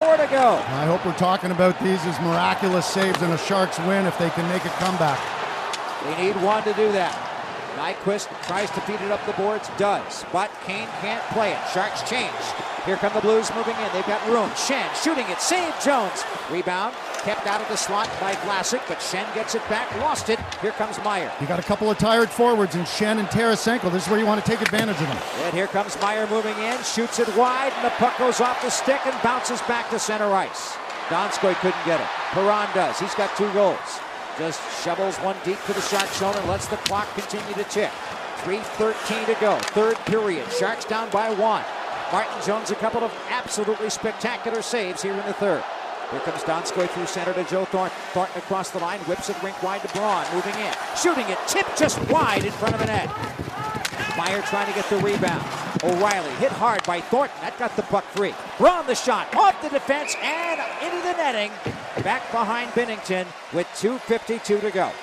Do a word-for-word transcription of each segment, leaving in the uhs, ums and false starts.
four to go. I hope we're talking about these as miraculous saves and a Sharks win if they can make a comeback. They need one to do that. Nyquist tries to feed it up the boards, does, but Kane can't play it. Sharks change. Here come the Blues moving in. They've got room. Schenn shooting it. Save Jones. Rebound kept out of the slot by Vlasic, but Schenn gets it back. Lost it. Here comes Meier. You got a couple of tired forwards in Schenn and Tarasenko. This is where you want to take advantage of them. And here comes Meier moving in. Shoots it wide, and the puck goes off the stick and bounces back to center ice. Donskoy couldn't get it. Perron does. He's got two goals. Just shovels one deep to the Shark zone and lets the clock continue to tick. three thirteen to go. Third period. Sharks down by one. Martin Jones, a couple of absolutely spectacular saves here in the third. Here comes Donskoy through center to Joe Thornton. Thornton across the line, whips it rink wide to Braun. Moving in. Shooting it. Tipped just wide in front of the net. Meier trying to get the rebound. O'Reilly hit hard by Thornton. That got the puck free. Braun the shot. Off the defense and into the netting. Back behind Binnington with two fifty-two to go.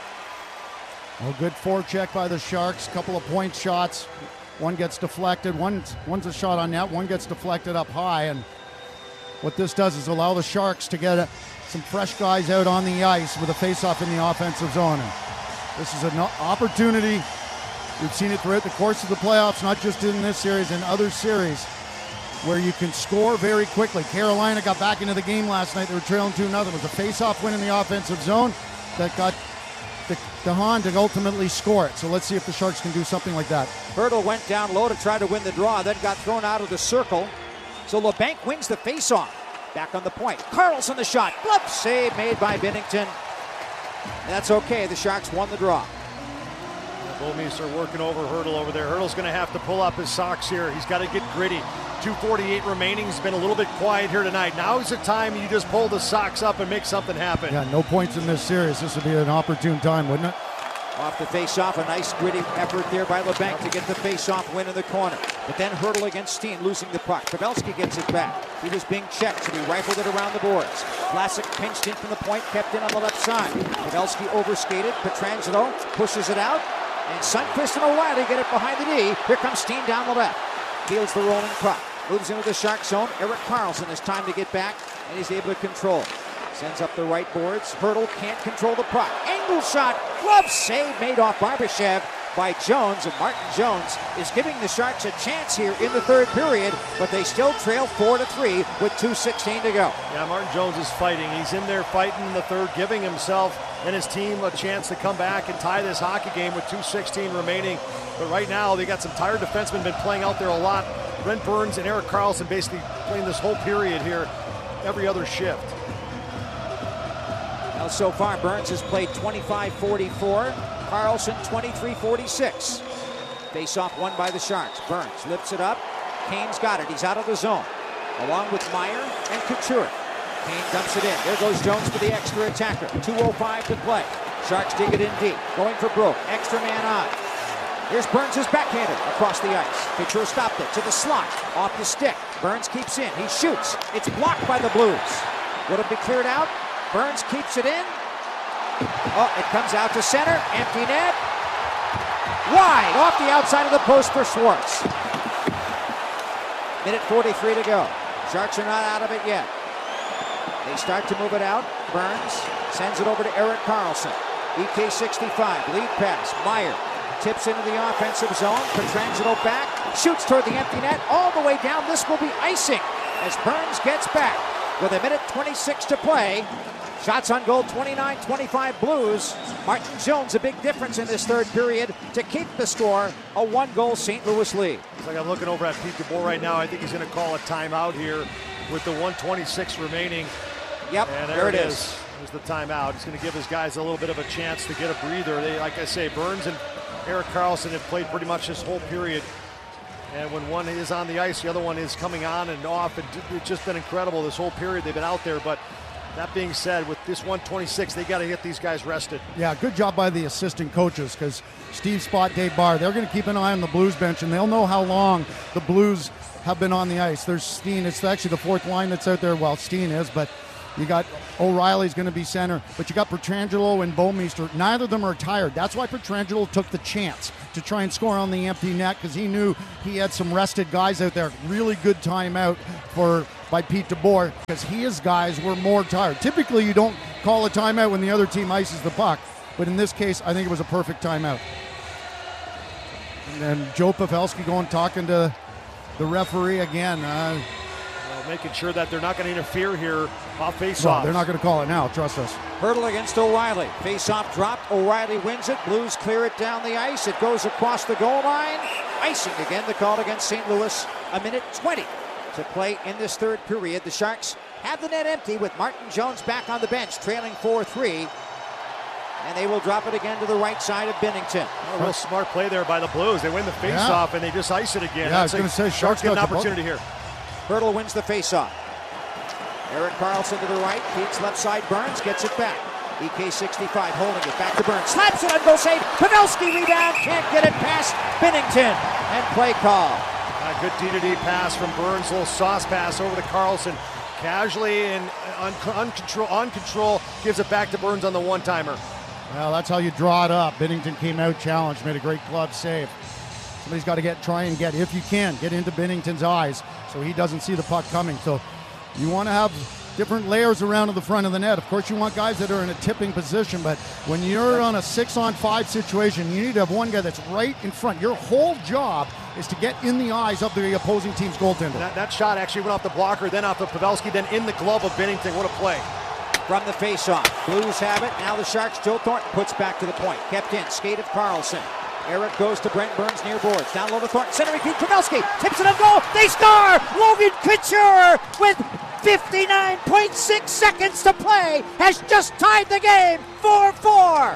Well, good forecheck by the Sharks. Couple of point shots. One gets deflected. One, one's a shot on net. One gets deflected up high. And what this does is allow the Sharks to get a, some fresh guys out on the ice with a face-off in the offensive zone. And this is an opportunity. We've seen it throughout the course of the playoffs, not just in this series, in other series, where you can score very quickly. Carolina got back into the game last night. They were trailing two nothing. It was a face-off win in the offensive zone that got the DeHaan to ultimately score it. So let's see if the Sharks can do something like that. Hurdle went down low to try to win the draw, then got thrown out of the circle. So LeBanc wins the face-off. Back on the point. Carlson the shot. Glove save made by Binnington. That's okay. The Sharks won the draw. Bouwmeester working over Hurdle over there. Hurdle's going to have to pull up his socks here. He's got to get gritty. two forty-eight remaining. He's been a little bit quiet here tonight. Now is the time you just pull the socks up and make something happen. Yeah, no points in this series. This would be an opportune time, wouldn't it? Off the face-off, a nice gritty effort there by LeBanc to get the face-off win in the corner. But then Hurdle against Steen, losing the puck. Pavelski gets it back. He was being checked, so he rifled it around the boards. Vlasic pinched in from the point, kept in on the left side. Pavelski overskated. Pietrangelo pushes it out. And Sundqvist and O'Reilly get it behind the D. Here comes Steen down the left. Fields the rolling puck. Moves into the Shark zone. Erik Karlsson has time to get back, and he's able to control. Sends up the right boards. Hurdle can't control the puck. Angle shot. Glove save made off Barbashev by Jones. And Martin Jones is giving the Sharks a chance here in the third period, but they still trail four to three with two sixteen to go. Yeah, Martin Jones is fighting. He's in there fighting in the third, giving himself and his team a chance to come back and tie this hockey game with two sixteen remaining. But right now, they got some tired defensemen been playing out there a lot. Brent Burns and Erik Karlsson basically playing this whole period here, every other shift. Now so far, Burns has played twenty-five forty-four. Karlsson twenty-three forty-six. Face-off won by the Sharks. Burns lifts it up. Kane's got it. He's out of the zone. Along with Meier and Couture. Kane dumps it in. There goes Jones for the extra attacker. two oh five to play. Sharks dig it in deep. Going for broke. Extra man on. Here's Burns' backhander across the ice. Couture stopped it to the slot. Off the stick. Burns keeps in. He shoots. It's blocked by the Blues. Would it be cleared out? Burns keeps it in. Oh, it comes out to center. Empty net. Wide off the outside of the post for Schwartz. Minute forty-three to go. Sharks are not out of it yet. They start to move it out. Burns sends it over to Erik Karlsson. E K sixty-five, lead pass. Meier tips into the offensive zone. Pietrangelo back, shoots toward the empty net, all the way down. This will be icing as Burns gets back with a minute twenty-six to play. Shots on goal, twenty-nine twenty-five Blues. Martin Jones, a big difference in this third period to keep the score, a one-goal Saint Louis lead. It's like I'm looking over at Pete DeBoer right now. I think he's going to call a timeout here with the one twenty-six remaining. Yep, and there, there it it is. is. There's the timeout. He's going to give his guys a little bit of a chance to get a breather. They, like I say, Burns and Erik Karlsson have played pretty much this whole period. And when one is on the ice, the other one is coming on and off. It's just been incredible this whole period they've been out there. But that being said, with this one twenty-six, they got to get these guys rested. Yeah, good job by the assistant coaches, because Steve Spott, Dave Barr, they're going to keep an eye on the Blues bench, and they'll know how long the Blues have been on the ice. There's Steen. It's actually the fourth line that's out there. Well, Steen is, but you got O'Reilly's going to be center, but you got Pietrangelo and Bouwmeester. Neither of them are tired. That's why Pietrangelo took the chance to try and score on the empty net, because he knew he had some rested guys out there. Really good timeout for by Pete DeBoer because his guys were more tired. Typically, you don't call a timeout when the other team ices the puck, but in this case, I think it was a perfect timeout. And then Joe Pavelski going talking to the referee again. Uh, well, making sure that they're not going to interfere here off face-off. Well, they're not going to call it now, trust us. Hurdle against O'Reilly. Face-off dropped. O'Reilly wins it. Blues clear it down the ice. It goes across the goal line. Icing again, the call against Saint Louis. A minute twenty to play in this third period. The Sharks have the net empty with Martin Jones back on the bench, trailing four three. And they will drop it again to the right side of Binnington. A real smart play there by the Blues. They win the face-off, yeah. and they just ice it again. Yeah, That's I was going to say, Sharks get an opportunity here. Hurdle wins the face-off. Erik Karlsson to the right, feeds left side. Burns gets it back. E K sixty-five holding it back to Burns. Slaps it on goal save. Pavelski rebound. Can't get it past Binnington. And play call. A good D to D pass from Burns. A little sauce pass over to Karlsson. Casually and on, on, control, on control. Gives it back to Burns on the one-timer. Well, that's how you draw it up. Binnington came out challenged. Made a great glove save. Somebody's got to get try and get, if you can, get into Binnington's eyes so he doesn't see the puck coming. So you want to have different layers around to the front of the net. Of course, you want guys that are in a tipping position, but when you're on a six-on-five situation, you need to have one guy that's right in front. Your whole job is to get in the eyes of the opposing team's goaltender. That, that shot actually went off the blocker, then off of Pavelski, then in the glove of Binnington. What a play. From the face-off, Blues have it. Now the Sharks, Joe Thornton puts back to the point. Kept in, skate of Karlsson. Erik goes to Brent Burns near boards. Down low to Thornton. Centering feed, Pavelski tips it up goal. They score! Logan Couture with fifty-nine point six seconds to play has just tied the game four four.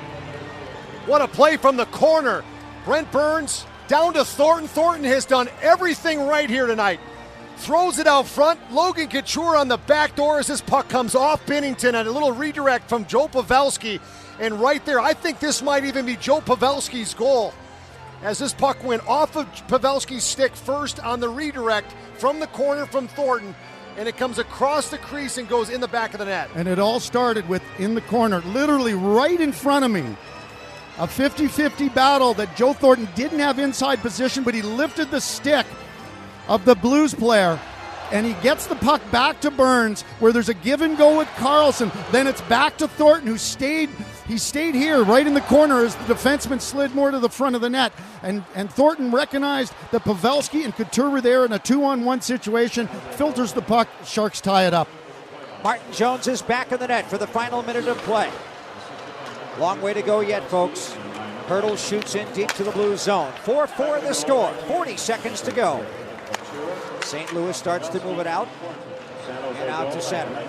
What a play from the corner. Brent Burns down to Thornton. Thornton has done everything right here tonight. Throws it out front. Logan Couture on the back door as this puck comes off Binnington and a little redirect from Joe Pavelski. And right there, I think this might even be Joe Pavelski's goal. As this puck went off of Pavelski's stick first on the redirect from the corner from Thornton. And it comes across the crease and goes in the back of the net. And it all started with in the corner, literally right in front of me. A fifty-fifty battle that Joe Thornton didn't have inside position, but he lifted the stick of the Blues player, and he gets the puck back to Burns, where there's a give and go with Karlsson. Then it's back to Thornton, who stayed he stayed here right in the corner as the defenseman slid more to the front of the net. And, and Thornton recognized that Pavelski and Couture were there in a two-on-one situation, filters the puck, Sharks tie it up. Martin Jones is back in the net for the final minute of play. Long way to go yet, folks. Hurdle shoots in deep to the Blues zone. four four the score, forty seconds to go. Saint Louis starts to move it out and out to center.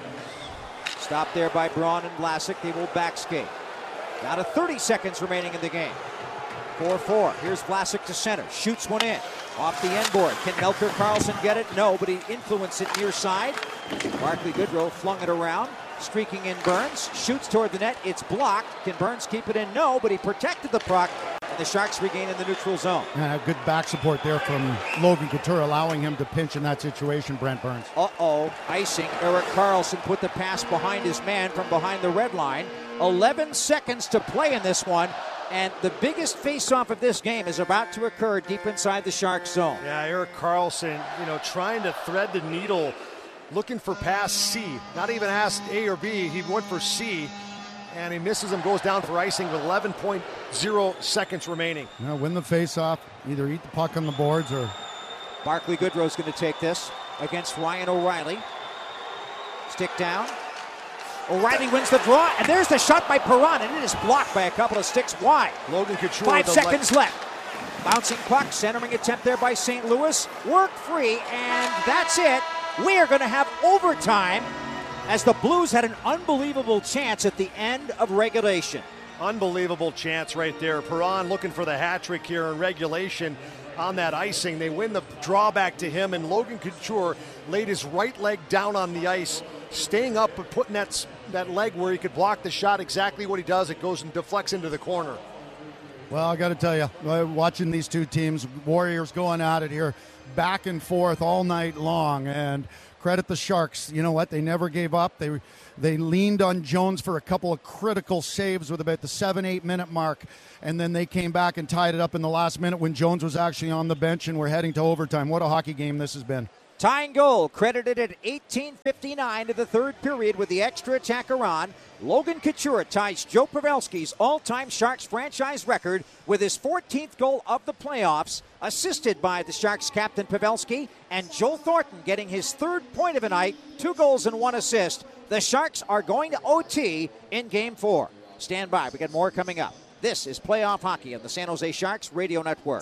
Stopped there by Braun and Vlasic. They will back skate. Down to thirty seconds remaining in the game. four four. Here's Vlasic to center. Shoots one in. Off the end board. Can Melker Karlsson get it? No, but he influenced it near side. Barclay Goodrow flung it around. Streaking in Burns. Shoots toward the net. It's blocked. Can Burns keep it in? No, but he protected the puck. And the Sharks regain in the neutral zone. Yeah, good back support there from Logan Couture, allowing him to pinch in that situation, Brent Burns. Uh-oh. Icing. Erik Karlsson put the pass behind his man from behind the red line. eleven seconds to play in this one. And the biggest face-off of this game is about to occur deep inside the Sharks zone. Yeah, Erik Karlsson, you know, trying to thread the needle, looking for pass C. Not even asked A or B. He went for C. And he misses him, goes down for icing with eleven point oh seconds remaining. Yeah, win the face-off, either eat the puck on the boards or... Barclay Goodrow's going to take this against Ryan O'Reilly. Stick down. O'Reilly wins the draw, and there's the shot by Perron, and it is blocked by a couple of sticks wide. Logan Couture. Five seconds left. Bouncing puck, centering attempt there by Saint Louis. Work free, and that's it. We are going to have overtime, as the Blues had an unbelievable chance at the end of regulation. Unbelievable chance right there. Perron looking for the hat trick here in regulation on that icing. They win the drawback to him, and Logan Couture laid his right leg down on the ice, staying up but putting that, that leg where he could block the shot. Exactly what he does. It goes and deflects into the corner. Well, I got to tell you, watching these two teams, Warriors going at it here, back and forth all night long, and credit the Sharks. You know what? They never gave up. They they leaned on Jones for a couple of critical saves with about the seven, eight minute mark, and then they came back and tied it up in the last minute when Jones was actually on the bench and we're heading to overtime. What a hockey game this has been. Tying goal credited at eighteen fifty-nine to the third period with the extra attacker on. Logan Couture ties Joe Pavelski's all-time Sharks franchise record with his fourteenth goal of the playoffs, assisted by the Sharks captain Pavelski, and Joe Thornton getting his third point of the night, two goals and one assist. The Sharks are going to O T in Game four. Stand by. We got more coming up. This is Playoff Hockey on the San Jose Sharks Radio Network.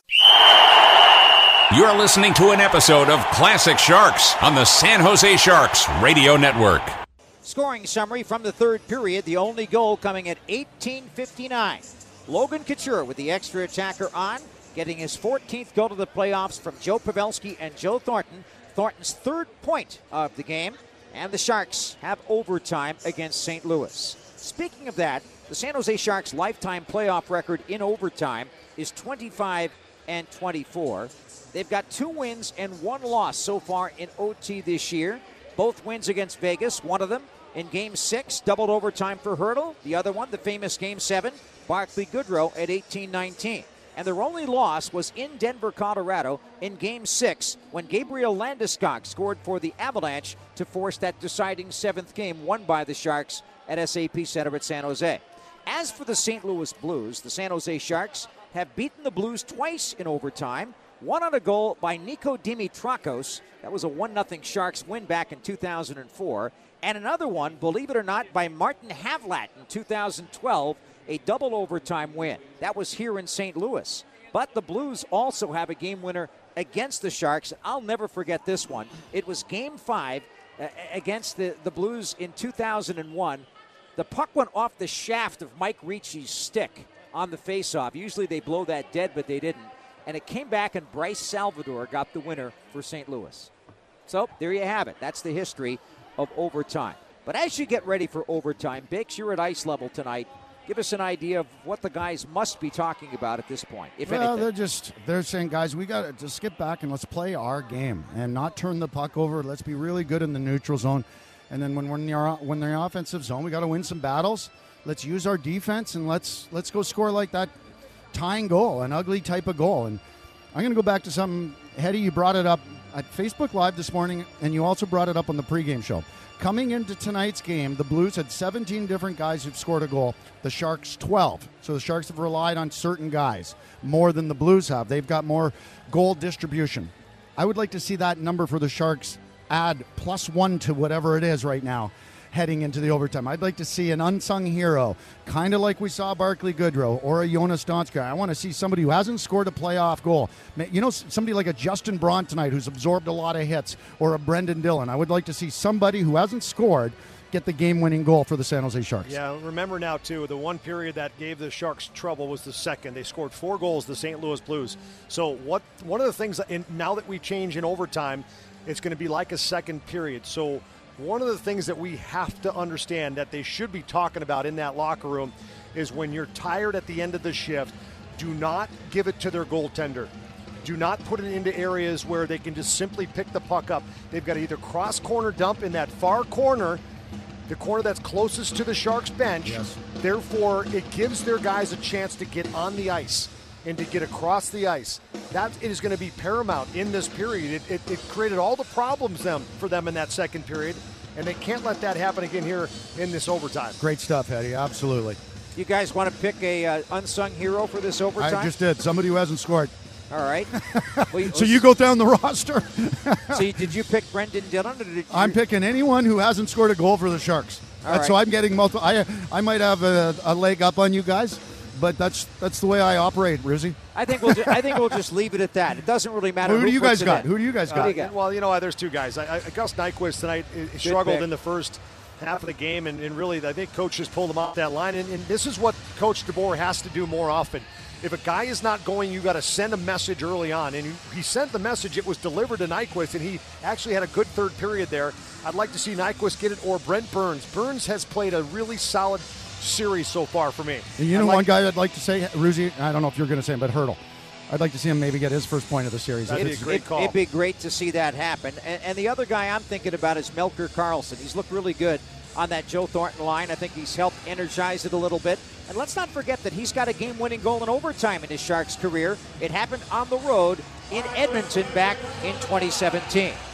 You're listening to an episode of Classic Sharks on the San Jose Sharks Radio Network. Scoring summary from the third period, the only goal coming at eighteen fifty-nine. Logan Couture with the extra attacker on, getting his fourteenth goal to the playoffs from Joe Pavelski and Joe Thornton. Thornton's third point of the game, and the Sharks have overtime against Saint Louis. Speaking of that, the San Jose Sharks' lifetime playoff record in overtime is twenty-five and twenty-four. They've got two wins and one loss so far in O T this year. Both wins against Vegas, one of them in Game six, doubled overtime for Hertl. The other one, the famous Game seven, Barclay Goodrow at eighteen nineteen. And their only loss was in Denver, Colorado in Game six when Gabriel Landeskog scored for the Avalanche to force that deciding seventh game won by the Sharks at S A P Center at San Jose. As for the Saint Louis Blues, the San Jose Sharks have beaten the Blues twice in overtime. One on a goal by Nico Dimitrakos. That was a one nothing Sharks win back in two thousand four. And another one, believe it or not, by Martin Havlat in two thousand twelve, a double overtime win. That was here in Saint Louis. But the Blues also have a game winner against the Sharks. I'll never forget this one. It was Game five uh, against the, the Blues in two thousand one. The puck went off the shaft of Mike Ricci's stick on the faceoff. Usually they blow that dead, but they didn't. And it came back, and Bryce Salvador got the winner for Saint Louis. So there you have it. That's the history of overtime. But as you get ready for overtime, Bix, you're at ice level tonight. Give us an idea of what the guys must be talking about at this point, if well, anything. they're just they're saying, guys, we got to just get back and let's play our game and not turn the puck over. Let's be really good in the neutral zone. And then when we're in the, when they're in the offensive zone, we got to win some battles. Let's use our defense, and let's let's go score like that tying goal, an ugly type of goal. And I'm going to go back to something, Hetty, you brought it up at Facebook Live this morning, and you also brought it up on the pregame show. Coming into tonight's game, the Blues had seventeen different guys who've scored a goal. The Sharks, twelve. So the Sharks have relied on certain guys more than the Blues have. They've got more goal distribution. I would like to see that number for the Sharks add plus one to whatever it is right now heading into the overtime. I'd like to see an unsung hero, kind of like we saw Barclay Goodrow or a Jonas Donskoi. I want to see somebody who hasn't scored a playoff goal. You know, somebody like a Justin Braun tonight who's absorbed a lot of hits, or a Brendan Dillon. I would like to see somebody who hasn't scored get the game-winning goal for the San Jose Sharks. Yeah, remember now, too, the one period that gave the Sharks trouble was the second. They scored four goals, the Saint Louis Blues. So what? one of the things, in, now that we change in overtime, it's going to be like a second period. So one of the things that we have to understand that they should be talking about in that locker room is when you're tired at the end of the shift, do not give it to their goaltender. Do not put it into areas where they can just simply pick the puck up. They've got to either cross corner dump in that far corner, the corner that's closest to the Sharks bench. Yes. Therefore, it gives their guys a chance to get on the ice and to get across the ice. That is going to be paramount in this period. It, it, it created all the problems them for them in that second period, and they can't let that happen again here in this overtime. Great stuff, Eddie. Absolutely. You guys want to pick a uh, unsung hero for this overtime? I just did. Somebody who hasn't scored. All right. Well, so you go down the roster. So you, did you pick Brendan Dillon? Or did you... I'm picking anyone who hasn't scored a goal for the Sharks. All right. So I'm getting multiple. I I might have a, a leg up on you guys, but that's that's the way I operate, Rizzy. I think we'll ju- I think we'll just leave it at that. It doesn't really matter. Who, who do you puts guys it got? in. Who do you guys Uh, got? you got? Well, you know, there's two guys. I, I, Gus Nyquist tonight uh, struggled pick. in the first half of the game, and, and really, I think Coach just pulled him off that line. And, and this is what Coach DeBoer has to do more often. If a guy is not going, you got to send a message early on. And he, he sent the message. It was delivered to Nyquist, and he actually had a good third period there. I'd like to see Nyquist get it, or Brent Burns. Burns has played a really solid series so far for me. And you know, I'd like, one guy I'd like to say, Ruzi, I don't know if you're going to say him, but Hertl. I'd like to see him maybe get his first point of the series. That'd If be it's- a great It, call. it'd be great to see that happen. And, and the other guy I'm thinking about is Melker Karlsson. He's looked really good on that Joe Thornton line. I think he's helped energize it a little bit. And let's not forget that he's got a game-winning goal in overtime in his Sharks career. It happened on the road in Edmonton back in twenty seventeen.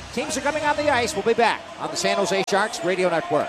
Teams are coming on the ice. We'll be back on the San Jose Sharks Radio Network.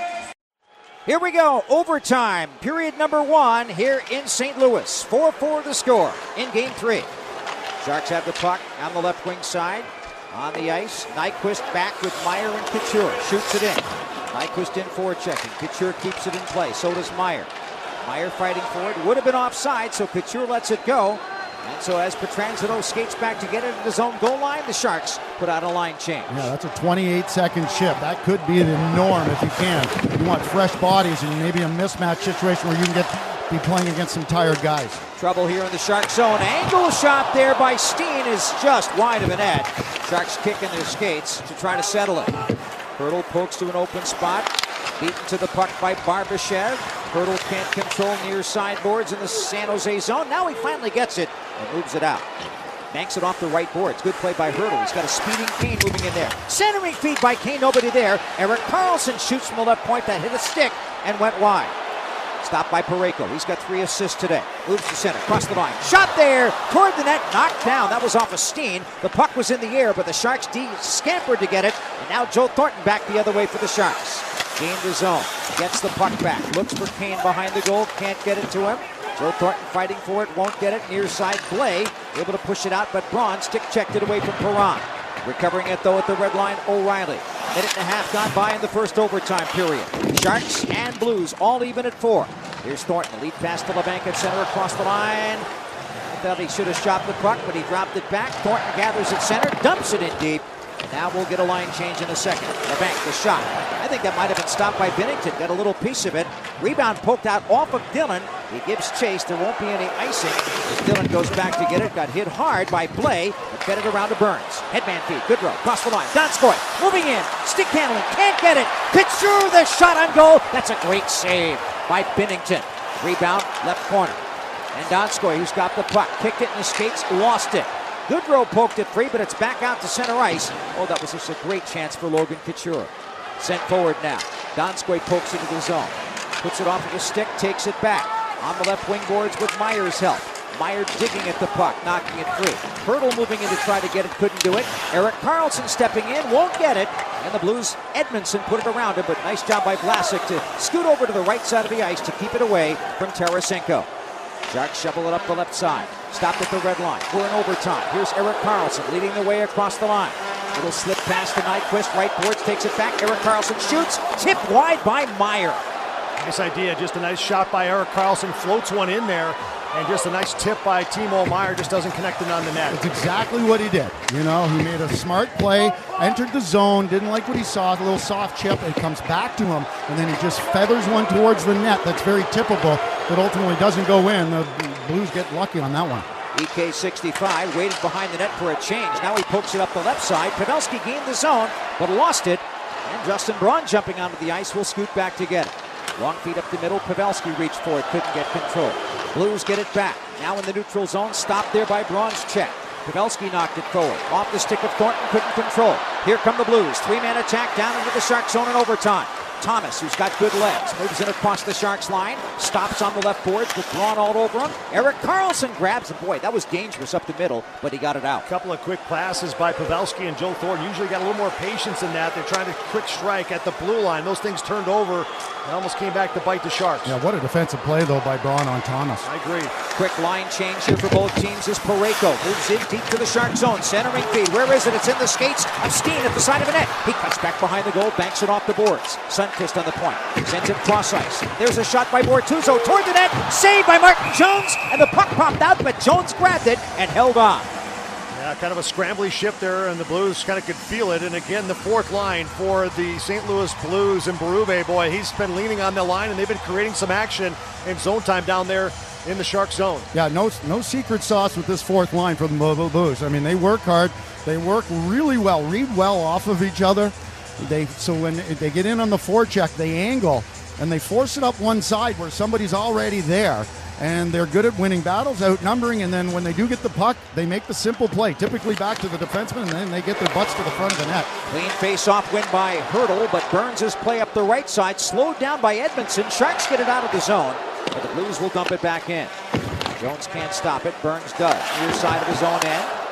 Here we go, overtime, period number one here in Saint Louis. four four the score in game three. Sharks have the puck on the left wing side. On the ice, Nyquist back with Meyer and Couture. Shoots it in. Nyquist in forechecking. Couture keeps it in play. So does Meyer. Meyer fighting for it. Would have been offside, so Couture lets it go. And so as Pietrangelo skates back to get it at his own goal line, the Sharks put out a line change. Yeah, that's a twenty-eight second shift. That could be the norm if you can. You want fresh bodies and maybe a mismatch situation where you can get be playing against some tired guys. Trouble here in the Shark zone. Angle shot there by Steen is just wide of a net. Sharks kicking their skates to try to settle it. Hurdle pokes to an open spot. Beaten to the puck by Barbashev. Hurdle can't control near sideboards in the San Jose zone. Now he finally gets it and moves it out. Banks it off the right boards. Good play by Hurdle. He's got a speeding Kane moving in there. Centering feed by Kane, nobody there. Erik Karlsson shoots from the left point. That hit a stick and went wide. Stopped by Parayko. He's got three assists today. Moves to center, across the line. Shot there, toward the net, knocked down. That was off of Steen. The puck was in the air, but the Sharks D scampered to get it. And now Joe Thornton back the other way for the Sharks. Gained the zone, gets the puck back. Looks for Kane behind the goal, can't get it to him. Joe Thornton fighting for it, won't get it. Near side, Blais able to push it out, but Braun stick checked it away from Perron. Recovering it though at the red line, O'Reilly. Minute and a half gone by in the first overtime period. Sharks and Blues all even at four. Here's Thornton, lead pass to LeBanc at center across the line. I thought he should have shot the puck, but he dropped it back. Thornton gathers at center, dumps it in deep. Now we'll get a line change in a second. LeBanc, the shot. I think that might have been stopped by Binnington. Got a little piece of it. Rebound poked out off of Dillon. He gives chase. There won't be any icing as Dillon goes back to get it. Got hit hard by Blais, but fed it around to Burns. Headman feed. Goodrow. Cross the line. Donskoy moving in. Stick handling. Can't get it. Couture the shot on goal. That's a great save by Binnington. Rebound left corner. And Donskoy, who's got the puck, kicked it in the skates, lost it. Goodrow poked it free, but it's back out to center ice. Oh, that was just a great chance for Logan Couture. Sent forward now. Donskoy pokes into the zone. Puts it off of the stick, takes it back. On the left wing boards with Meyer's help. Meyer digging at the puck, knocking it free. Hurdle moving in to try to get it, couldn't do it. Erik Karlsson stepping in, won't get it. And the Blues, Edmondson put it around him, but nice job by Vlasic to scoot over to the right side of the ice to keep it away from Tarasenko. Sharks shovel it up the left side. Stopped at the red line. We're in overtime. Here's Erik Karlsson leading the way across the line. Little slip pass to Nyquist. Right boards, takes it back. Erik Karlsson shoots. Tipped wide by Meyer. Nice idea. Just a nice shot by Erik Karlsson. Floats one in there. And just a nice tip by Timo Meyer. Just doesn't connect it on the net. That's exactly what he did. You know, he made a smart play, entered the zone, didn't like what he saw, a little soft chip, and comes back to him, and then he just feathers one towards the net. That's very typical, but ultimately doesn't go in. The Blues get lucky on that one. E K sixty-five waited behind the net for a change. Now he pokes it up the left side. Pavelski gained the zone, but lost it. And Justin Braun jumping onto the ice will scoot back to get it. Long feed up the middle. Pavelski reached for it, couldn't get control. Blues get it back. Now in the neutral zone, stopped there by Braun's check. Pavelski knocked it forward. Off the stick of Thornton, couldn't control. Here come the Blues. Three-man attack down into the Shark zone in overtime. Thomas, who's got good legs, moves in across the Sharks line, stops on the left boards with Braun all over him. Erik Karlsson grabs it. Boy, that was dangerous up the middle, but he got it out. A couple of quick passes by Pavelski and Joe Thornton. Usually got a little more patience in that. They're trying to quick strike at the blue line. Those things turned over and almost came back to bite the Sharks. Yeah, what a defensive play, though, by Braun on Thomas. I agree. Quick line change here for both teams as Parayko moves in deep to the Shark zone. Centering feed. Where is it? It's in the skates of Steen at the side of the net. He cuts back behind the goal, banks it off the boards. Sundqvist on the point. Sends it cross ice. There's a shot by Bortuzzo toward the net. Saved by Martin Jones. And the puck popped out, but Jones grabbed it and held on. Yeah, kind of a scrambly shift there, and the Blues kind of could feel it. And again, the fourth line for the Saint Louis Blues and Berube. Boy, he's been leaning on the line, and they've been creating some action in zone time down there in the Shark zone. Yeah, no, no secret sauce with this fourth line for the Blues. I mean, they work hard. They work really well, read well off of each other. They so when they get in on the forecheck, they angle and they force it up one side where somebody's already there, and they're good at winning battles, outnumbering, and then when they do get the puck, they make the simple play, typically back to the defenseman, and then they get their butts to the front of the net. Clean face-off win by Hurdle, but Burns' play up the right side, slowed down by Edmondson. Sharks get it out of the zone, but the Blues will dump it back in. Jones can't stop it. Burns does. Near side of his own end.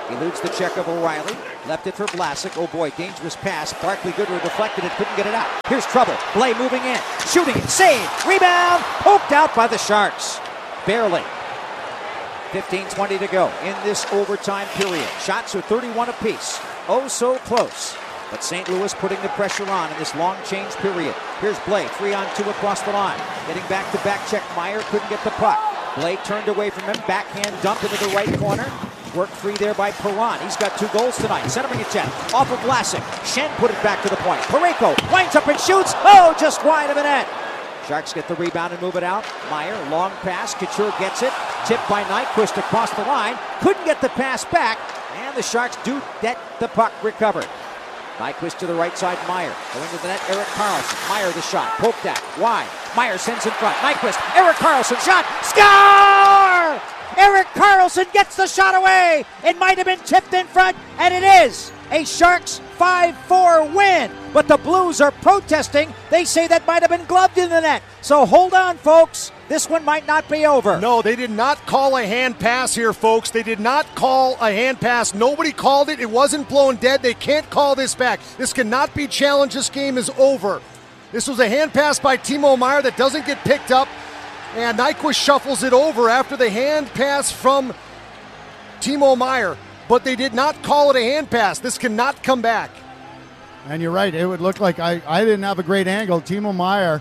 Eludes the check of O'Reilly. Left it for Vlasic. Oh boy, dangerous pass. Barkley Goodrow deflected it, couldn't get it out. Here's trouble. Blais moving in. Shooting it. Save. Rebound. Poked out by the Sharks. Barely. fifteen twenty to go in this overtime period. Shots are thirty-one apiece. Oh, so close. But Saint Louis putting the pressure on in this long change period. Here's Blais, three on two across the line. Getting back to back check. Meyer couldn't get the puck. Blais turned away from him. Backhand dump into the right corner. Worked free there by Perron. He's got two goals tonight. Centering a check. Off of Vlasic. Schenn put it back to the point. Parayko winds up and shoots. Oh, just wide of the net. Sharks get the rebound and move it out. Meyer, long pass. Couture gets it. Tipped by Nyquist across the line. Couldn't get the pass back. And the Sharks do get the puck recovered. Nyquist to the right side. Meyer going to the net. Erik Karlsson. Meyer the shot. Poked at. Wide. Meyer sends in front. Nyquist. Erik Karlsson shot. Score! Erik Karlsson gets the shot away. It might have been tipped in front, and it is a Sharks five four win. But the Blues are protesting. They say that might have been gloved in the net. So hold on, folks. This one might not be over. No, they did not call a hand pass here, folks. They did not call a hand pass. Nobody called it. It wasn't blown dead. They can't call this back. This cannot be challenged. This game is over. This was a hand pass by Timo Meier that doesn't get picked up. And Nyquist shuffles it over after the hand pass from Timo Meier. But they did not call it a hand pass. This cannot come back. And you're right. It would look like I, I didn't have a great angle. Timo Meier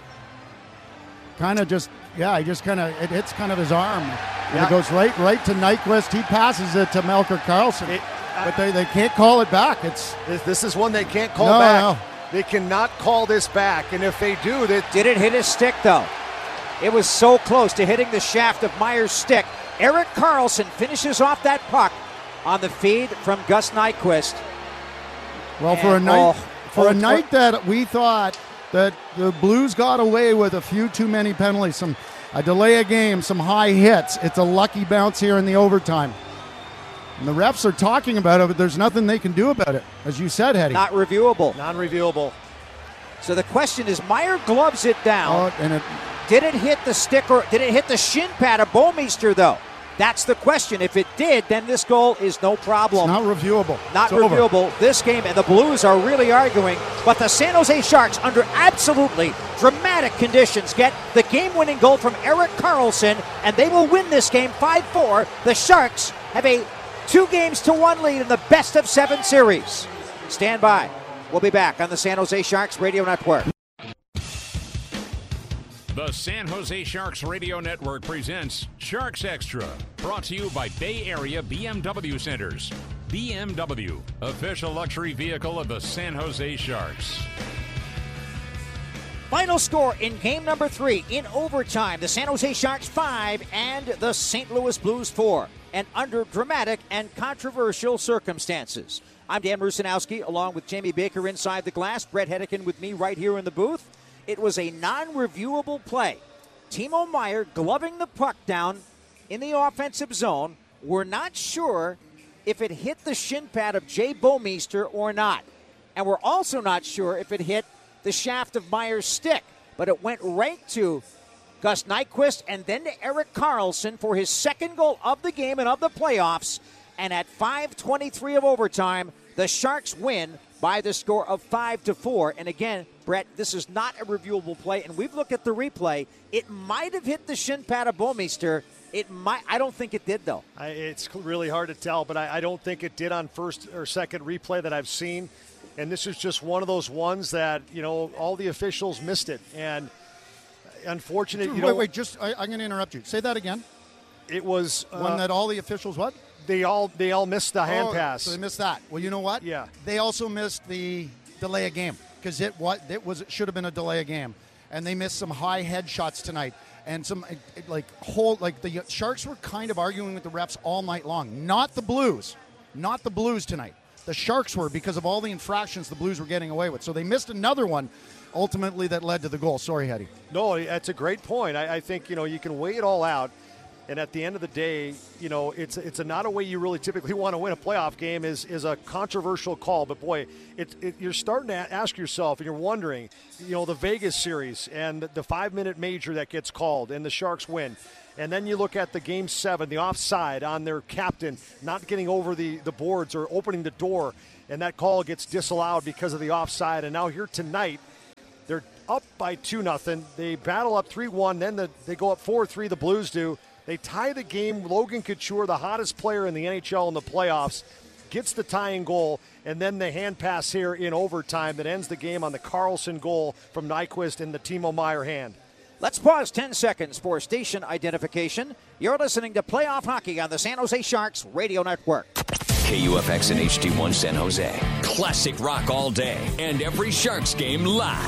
kind of just, yeah, he just kind of, it hits kind of his arm. And yeah. It goes right right to Nyquist. He passes it to Melker Karlsson. It, uh, but they, they can't call it back. It's This, this is one they can't call no, back. No. They cannot call this back. And if they do, they... Did it hit his stick, though? It was so close to hitting the shaft of Meier's stick. Erik Karlsson finishes off that puck on the feed from Gus Nyquist. Well, and for a night, oh, for oh, a night oh, that we thought that the Blues got away with a few too many penalties, some a delay of game, some high hits. It's a lucky bounce here in the overtime. And the refs are talking about it, but there's nothing they can do about it, as you said, Hetty. Not reviewable. Non-reviewable. So the question is, Meier gloves it down. Oh, and it, did it hit the stick or did it hit the shin pad of Bouwmeester, though? That's the question. If it did, then this goal is no problem. It's not reviewable. Not it's reviewable. Over. This game, and the Blues are really arguing, but the San Jose Sharks, under absolutely dramatic conditions, get the game-winning goal from Erik Karlsson, and they will win this game five four. The Sharks have a two games to one lead in the best of seven series. Stand by. We'll be back on the San Jose Sharks Radio Network. The San Jose Sharks Radio Network presents Sharks Extra, brought to you by Bay Area B M W Centers. B M W, official luxury vehicle of the San Jose Sharks. Final score in game number three in overtime. The San Jose Sharks five and the Saint Louis Blues four. And under dramatic and controversial circumstances. I'm Dan Rusanowski, along with Jamie Baker inside the glass. Brett Hedican with me right here in the booth. It was a non-reviewable play. Timo Meier gloving the puck down in the offensive zone. We're not sure if it hit the shin pad of Jay Bouwmeester or not. And we're also not sure if it hit the shaft of Meier's stick. But it went right to Gus Nyquist and then to Erik Karlsson for his second goal of the game and of the playoffs. And at five twenty-three of overtime, the Sharks win by the score of five to four. And again, Brett, this is not a reviewable play, and we've looked at the replay. It might have hit the shin pad of Bouwmeester. It might. I don't think it did, though. I, it's really hard to tell, but I, I don't think it did on first or second replay that I've seen. And this is just one of those ones that, you know, all the officials missed it. And unfortunate, you wait, know. Wait, wait, just, I, I'm going to interrupt you. Say that again. It was. One uh, that all the officials what? They all they all missed the hand oh, pass. So they missed that. Well, you know what? Yeah. They also missed the delay of game because it what it was it should have been a delay of game, and they missed some high head shots tonight and some like whole like the Sharks were kind of arguing with the refs all night long. Not the Blues, not the Blues tonight. The Sharks were because of all the infractions the Blues were getting away with. So they missed another one. Ultimately, that led to the goal. Sorry, Hetty. No, that's a great point. I, I think you know you can weigh it all out. And at the end of the day, you know, it's it's a, not a way you really typically want to win a playoff game is is a controversial call. But, boy, it, it, you're starting to ask yourself and you're wondering, you know, the Vegas series and the five-minute major that gets called and the Sharks win. And then you look at the game seven, the offside on their captain not getting over the, the boards or opening the door, and that call gets disallowed because of the offside. And now here tonight, they're up by two nothing. They battle up three one. Then the, they go up four three, the Blues do. They tie the game. Logan Couture, the hottest player in the N H L in the playoffs, gets the tying goal, and then the hand pass here in overtime that ends the game on the Carlson goal from Nyquist in the Timo Meier hand. Let's pause ten seconds for station identification. You're listening to Playoff Hockey on the San Jose Sharks Radio Network. K U F X and H D one San Jose. Classic rock all day and every Sharks game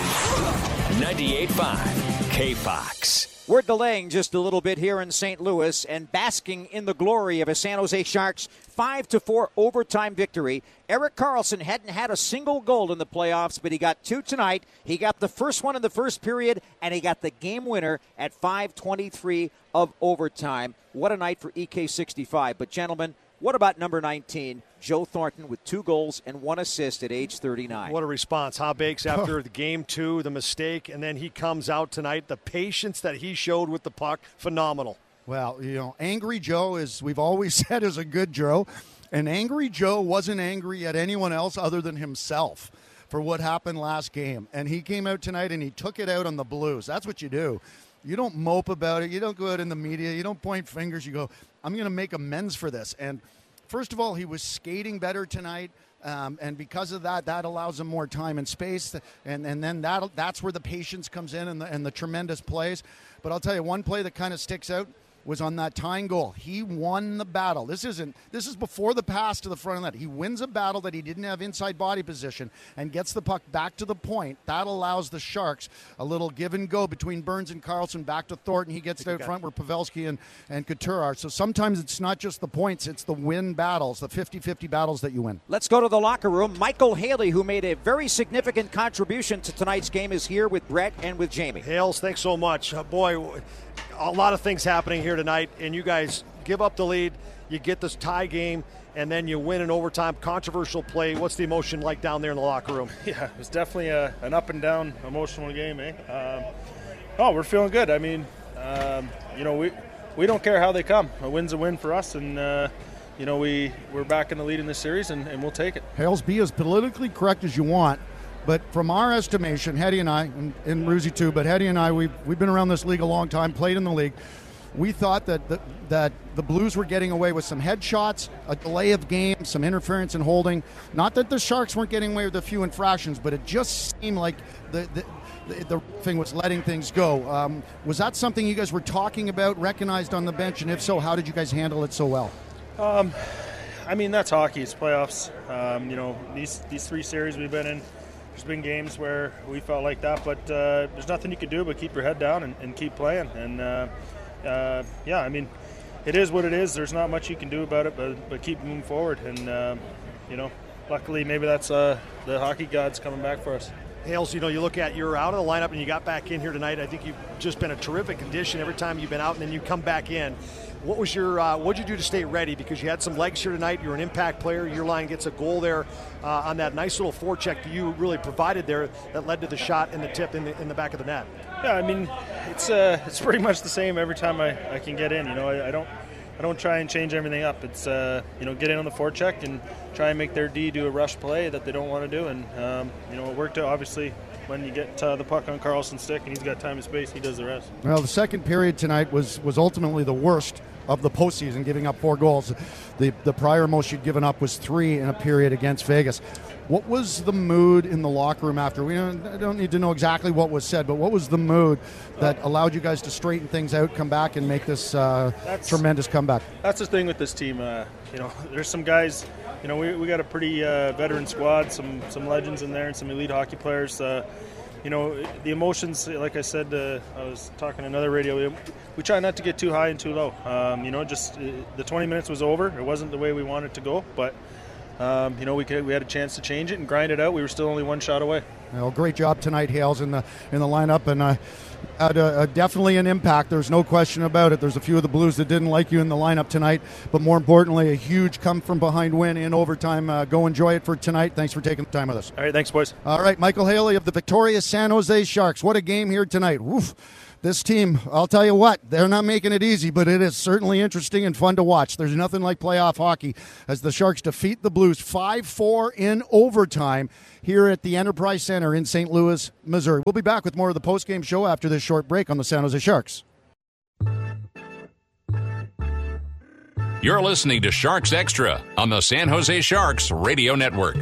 live. ninety-eight point five K Fox. We're delaying just a little bit here in Saint Louis and basking in the glory of a San Jose Sharks five to four overtime victory. Erik Karlsson hadn't had a single goal in the playoffs, but he got two tonight. He got the first one in the first period, and he got the game winner at five twenty-three of overtime. What a night for E K sixty-five. But, gentlemen, what about number nineteen, Joe Thornton, with two goals and one assist at age thirty-nine? What a response. Ha Bakes after the game two, the mistake, and then he comes out tonight. The patience that he showed with the puck, phenomenal. Well, you know, Angry Joe, is we've always said, is a good Joe. And Angry Joe wasn't angry at anyone else other than himself for what happened last game. And he came out tonight and he took it out on the Blues. That's what you do. You don't mope about it. You don't go out in the media. You don't point fingers. You go, I'm going to make amends for this. And first of all, he was skating better tonight. Um, and because of that, that allows him more time and space. And, and then that that's where the patience comes in and the, and the tremendous plays. But I'll tell you, one play that kind of sticks out was on that tying goal. He won the battle. This isn't. This is before the pass to the front of that. He wins a battle that he didn't have inside body position and gets the puck back to the point. That allows the Sharks a little give and go between Burns and Karlsson back to Thornton. He gets it out front where Pavelski and, and Couture are. So sometimes it's not just the points, it's the win battles, the fifty-fifty battles that you win. Let's go to the locker room. Michael Haley, who made a very significant contribution to tonight's game, is here with Brett and with Jamie. Hales, thanks so much. Uh, boy, a lot of things happening here tonight, and you guys give up the lead, you get this tie game, and then you win in overtime. Controversial play. What's the emotion like down there in the locker room? Yeah, it was definitely a, an up and down emotional game, eh? Um, oh, we're feeling good. I mean, um, you know, we we don't care how they come. A win's a win for us, and uh, you know, we we're back in the lead in this series, and, and we'll take it. Hales, be as politically correct as you want. But from our estimation, Hetty and I, and, and Ruzi too, but Hetty and I, we've, we've been around this league a long time, played in the league. We thought that the, that the Blues were getting away with some headshots, a delay of game, some interference and holding. Not that the Sharks weren't getting away with a few infractions, but it just seemed like the, the, the, the thing was letting things go. Um, was that something you guys were talking about, recognized on the bench? And if so, how did you guys handle it so well? Um, I mean, that's hockey. It's playoffs. Um, you know, these, these three series we've been in, there's been games where we felt like that, but uh, there's nothing you can do but keep your head down and, and keep playing. And, uh, uh, yeah, I mean, it is what it is. There's not much you can do about it, but, but keep moving forward. And, uh, you know, luckily maybe that's uh, the hockey gods coming back for us. Hales, you know, you look at, you're out of the lineup and you got back in here tonight. I think you've just been a terrific addition every time you've been out, and then you come back in. What was your, uh, what'd you do to stay ready? Because you had some legs here tonight. You're an impact player. Your line gets a goal there uh, on that nice little forecheck that you really provided there that led to the shot and the tip in the, in the back of the net. Yeah, I mean, it's uh, it's pretty much the same every time I, I can get in. You know, I, I don't I don't try and change everything up. It's, uh, you know, get in on the forecheck and try and make their D do a rush play that they don't want to do. And, um, you know, it worked out, obviously. When you get uh, the puck on Karlsson's stick and he's got time and space, he does the rest. Well, the second period tonight was, was ultimately the worst of the postseason, giving up four goals. The the prior most you'd given up was three in a period against Vegas. What was the mood in the locker room after? We don't, I don't need to know exactly what was said, but what was the mood that allowed you guys to straighten things out, come back, and make this uh, tremendous comeback? That's the thing with this team. Uh, you know, there's some guys. You know, we we got a pretty uh, veteran squad, some some legends in there, and some elite hockey players. Uh, you know, the emotions, like I said, uh, I was talking to another radio, we, we try not to get too high and too low. Um, you know, just uh, the twenty minutes was over. It wasn't the way we wanted to go, but, um, you know, we could, we had a chance to change it and grind it out. We were still only one shot away. You know, great job tonight, Hales, in the in the lineup, and uh, had a, a definitely an impact. There's no question about it. There's a few of the Blues that didn't like you in the lineup tonight, but more importantly, a huge come-from-behind win in overtime. Uh, go enjoy it for tonight. Thanks for taking the time with us. All right, thanks, boys. All right, Michael Haley of the victorious San Jose Sharks. What a game here tonight. Woof. This team, I'll tell you what, they're not making it easy, but it is certainly interesting and fun to watch. There's nothing like playoff hockey as the Sharks defeat the Blues five four in overtime here at the Enterprise Center in Saint Louis, Missouri. We'll be back with more of the postgame show after this short break on the San Jose Sharks. You're listening to Sharks Extra on the San Jose Sharks Radio Network.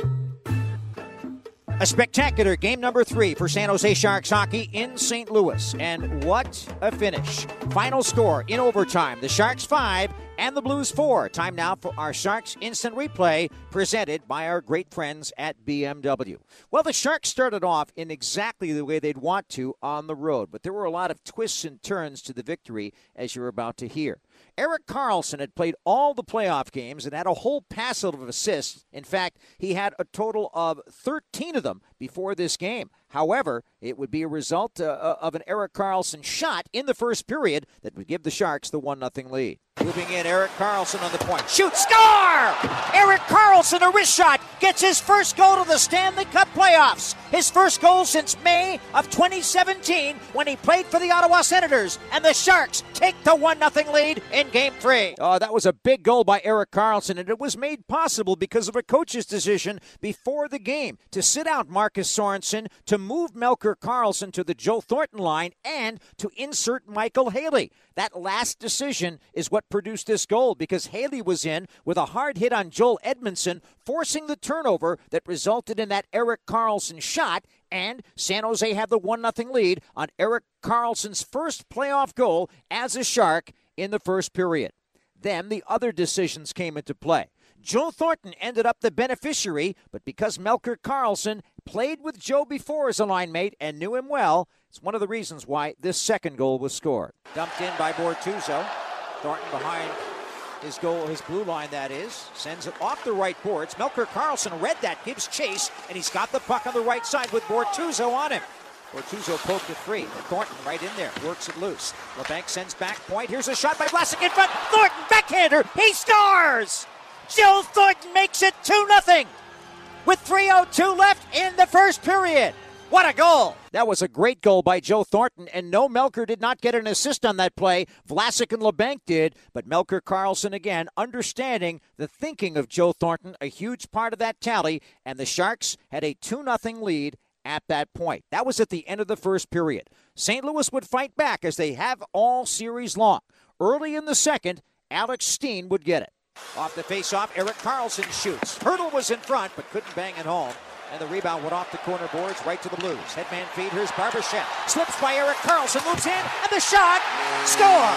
A spectacular game number three for San Jose Sharks hockey in Saint Louis. And what a finish. Final score in overtime. The Sharks five and the Blues four. Time now for our Sharks Instant Replay presented by our great friends at B M W. Well, the Sharks started off in exactly the way they'd want to on the road, but there were a lot of twists and turns to the victory, as you're about to hear. Erik Karlsson had played all the playoff games and had a whole passel of assists. In fact, he had a total of thirteen of them before this game. However, it would be a result uh, of an Erik Karlsson shot in the first period that would give the Sharks the one nothing lead. Moving in, Erik Karlsson on the point. Shoot, score! Erik Karlsson, a wrist shot, gets his first goal to the Stanley Cup playoffs. His first goal since May of twenty seventeen when he played for the Ottawa Senators. And the Sharks take the one nothing lead in Game three. Oh, that was a big goal by Erik Karlsson, and it was made possible because of a coach's decision before the game to sit out Marcus Sorensen, to move Melker Karlsson to the Joe Thornton line, and to insert Michael Haley. That last decision is what produced this goal because Haley was in with a hard hit on Joel Edmondson, forcing the turnover that resulted in that Erik Karlsson shot, and San Jose had the one nothing lead on Erik Karlsson's first playoff goal as a Shark in the first period. Then the other decisions came into play. Joe Thornton ended up the beneficiary, but because Melker Karlsson played with Joe before as a line mate and knew him well, it's one of the reasons why this second goal was scored. Dumped in by Bortuzzo. Thornton behind his goal, his blue line, that is. Sends it off the right boards. Melker Karlsson read that, gives chase, and he's got the puck on the right side with Bortuzzo on him. Bortuzzo poked it free. Thornton right in there, works it loose. LeBanc sends back point. Here's a shot by Vlasic in front. Thornton, backhander, he scores! Joe Thornton makes it two nothing with three oh two left in the first period. What a goal! That was a great goal by Joe Thornton, and no, Melker did not get an assist on that play. Vlasic and LeBanc did, but Melker Karlsson again, understanding the thinking of Joe Thornton, a huge part of that tally, and the Sharks had a two nothing lead at that point. That was at the end of the first period. Saint Louis would fight back as they have all series long. Early in the second, Alex Steen would get it. Off the face-off, Erik Karlsson shoots. Hurdle was in front, but couldn't bang it home. And the rebound went off the corner boards right to the Blues. Headman feed, here's Barbashev. Slips by Erik Karlsson, moves in, and the shot, score!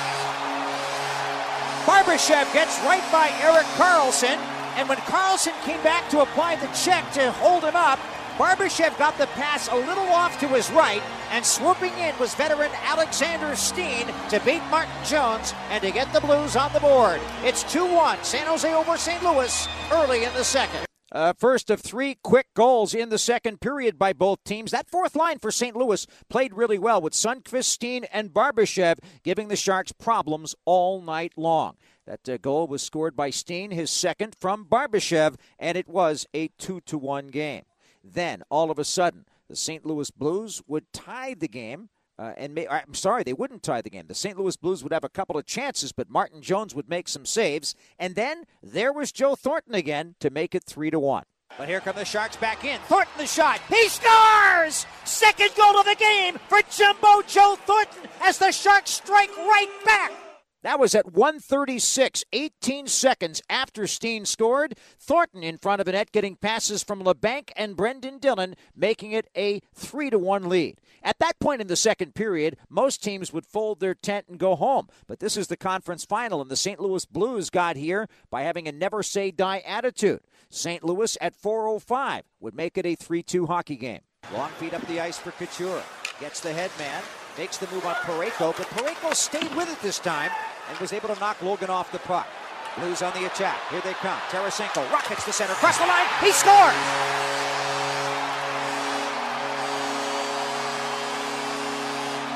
Barbashev gets right by Erik Karlsson, and when Karlsson came back to apply the check to hold him up, Barbashev got the pass a little off to his right, and swooping in was veteran Alexander Steen to beat Martin Jones and to get the Blues on the board. It's two one, San Jose over Saint Louis early in the second. Uh, first of three quick goals in the second period by both teams. That fourth line for Saint Louis played really well with Sundqvist, Steen, and Barbashev giving the Sharks problems all night long. That uh, goal was scored by Steen, his second from Barbashev, and it was a two to one game. Then, all of a sudden, the Saint Louis Blues would tie the game. Uh, and may, I'm sorry, they wouldn't tie the game. The Saint Louis Blues would have a couple of chances, but Martin Jones would make some saves. And then there was Joe Thornton again to make it three to one. But here come the Sharks back in. Thornton the shot. He scores! Second goal of the game for Jumbo Joe Thornton as the Sharks strike right back. That was at one thirty-six, eighteen seconds after Steen scored. Thornton in front of the net getting passes from LeBanc and Brendan Dillon, making it a three to one lead. At that point in the second period, most teams would fold their tent and go home. But this is the conference final, and the Saint Louis Blues got here by having a never-say-die attitude. Saint Louis at four oh five would make it a three two hockey game. Long feed up the ice for Couture. Gets the head man. Makes the move on Parayko, but Parayko stayed with it this time and was able to knock Logan off the puck. Blues on the attack. Here they come. Tarasenko rockets the center. Across the line. He scores!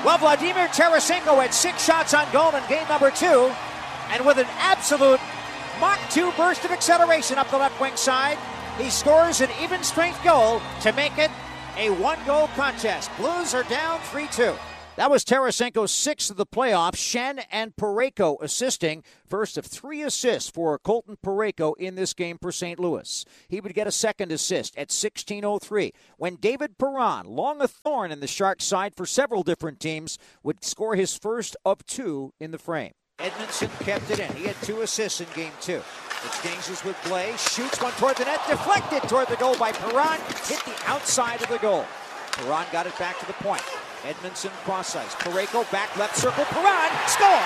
Well, Vladimir Tarasenko had six shots on goal in game number two, and with an absolute Mach two burst of acceleration up the left wing side, he scores an even strength goal to make it a one-goal contest. Blues are down three two. That was Tarasenko's sixth of the playoffs. Schenn and Parayko assisting. First of three assists for Colton Parayko in this game for Saint Louis. He would get a second assist at sixteen oh three when David Perron, long a thorn in the Sharks' side for several different teams, would score his first of two in the frame. Edmondson kept it in. He had two assists in game two. Exchanges with Blais, shoots one toward the net, deflected toward the goal by Perron, hit the outside of the goal. Perron got it back to the point. Edmondson cross ice. Parayko back left circle. Perron score!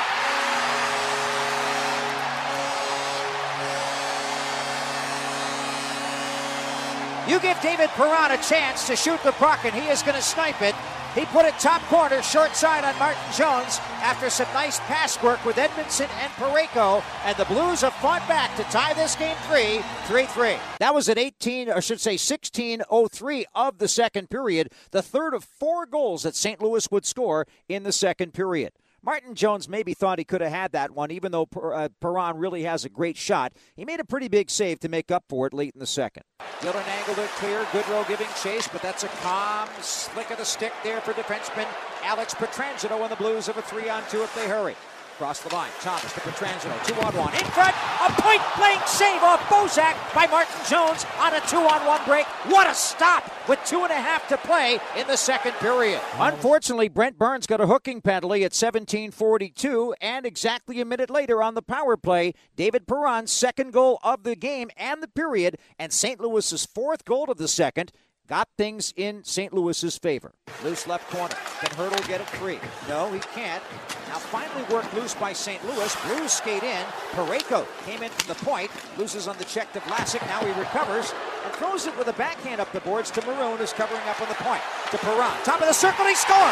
You give David Perron a chance to shoot the puck, and he is going to snipe it. He put it top corner, short side on Martin Jones after some nice pass work with Edmondson and Parayko, and the Blues have fought back to tie this game three, three three. That was at eighteen, or I should say sixteen oh three of the second period, the third of four goals that Saint Louis would score in the second period. Martin Jones maybe thought he could have had that one, even though per, uh, Perron really has a great shot. He made a pretty big save to make up for it late in the second. Dillon angled it clear. Goodrow giving chase, but that's a calm slick of the stick there for defenseman Alex Pietrangelo, and the Blues have a three-on-two if they hurry. Across the line, Thomas to Pietrangelo, two-on-one. In front, a point-blank save off Bozak by Martin Jones on a two-on-one break. What a stop with two and a half to play in the second period. Unfortunately, Brent Burns got a hooking penalty at seventeen forty-two, and exactly a minute later on the power play, David Perron's second goal of the game and the period, and Saint Louis's fourth goal of the second, got things in Saint Louis's favor. Loose left corner. Can Hertl get it free? No, he can't. Now finally worked loose by Saint Louis. Blues skate in. Parayko came in from the point. Loses on the check to Vlasic. Now he recovers and throws it with a backhand up the boards to Maroon, who's covering up on the point. To Perron. Top of the circle, he scores!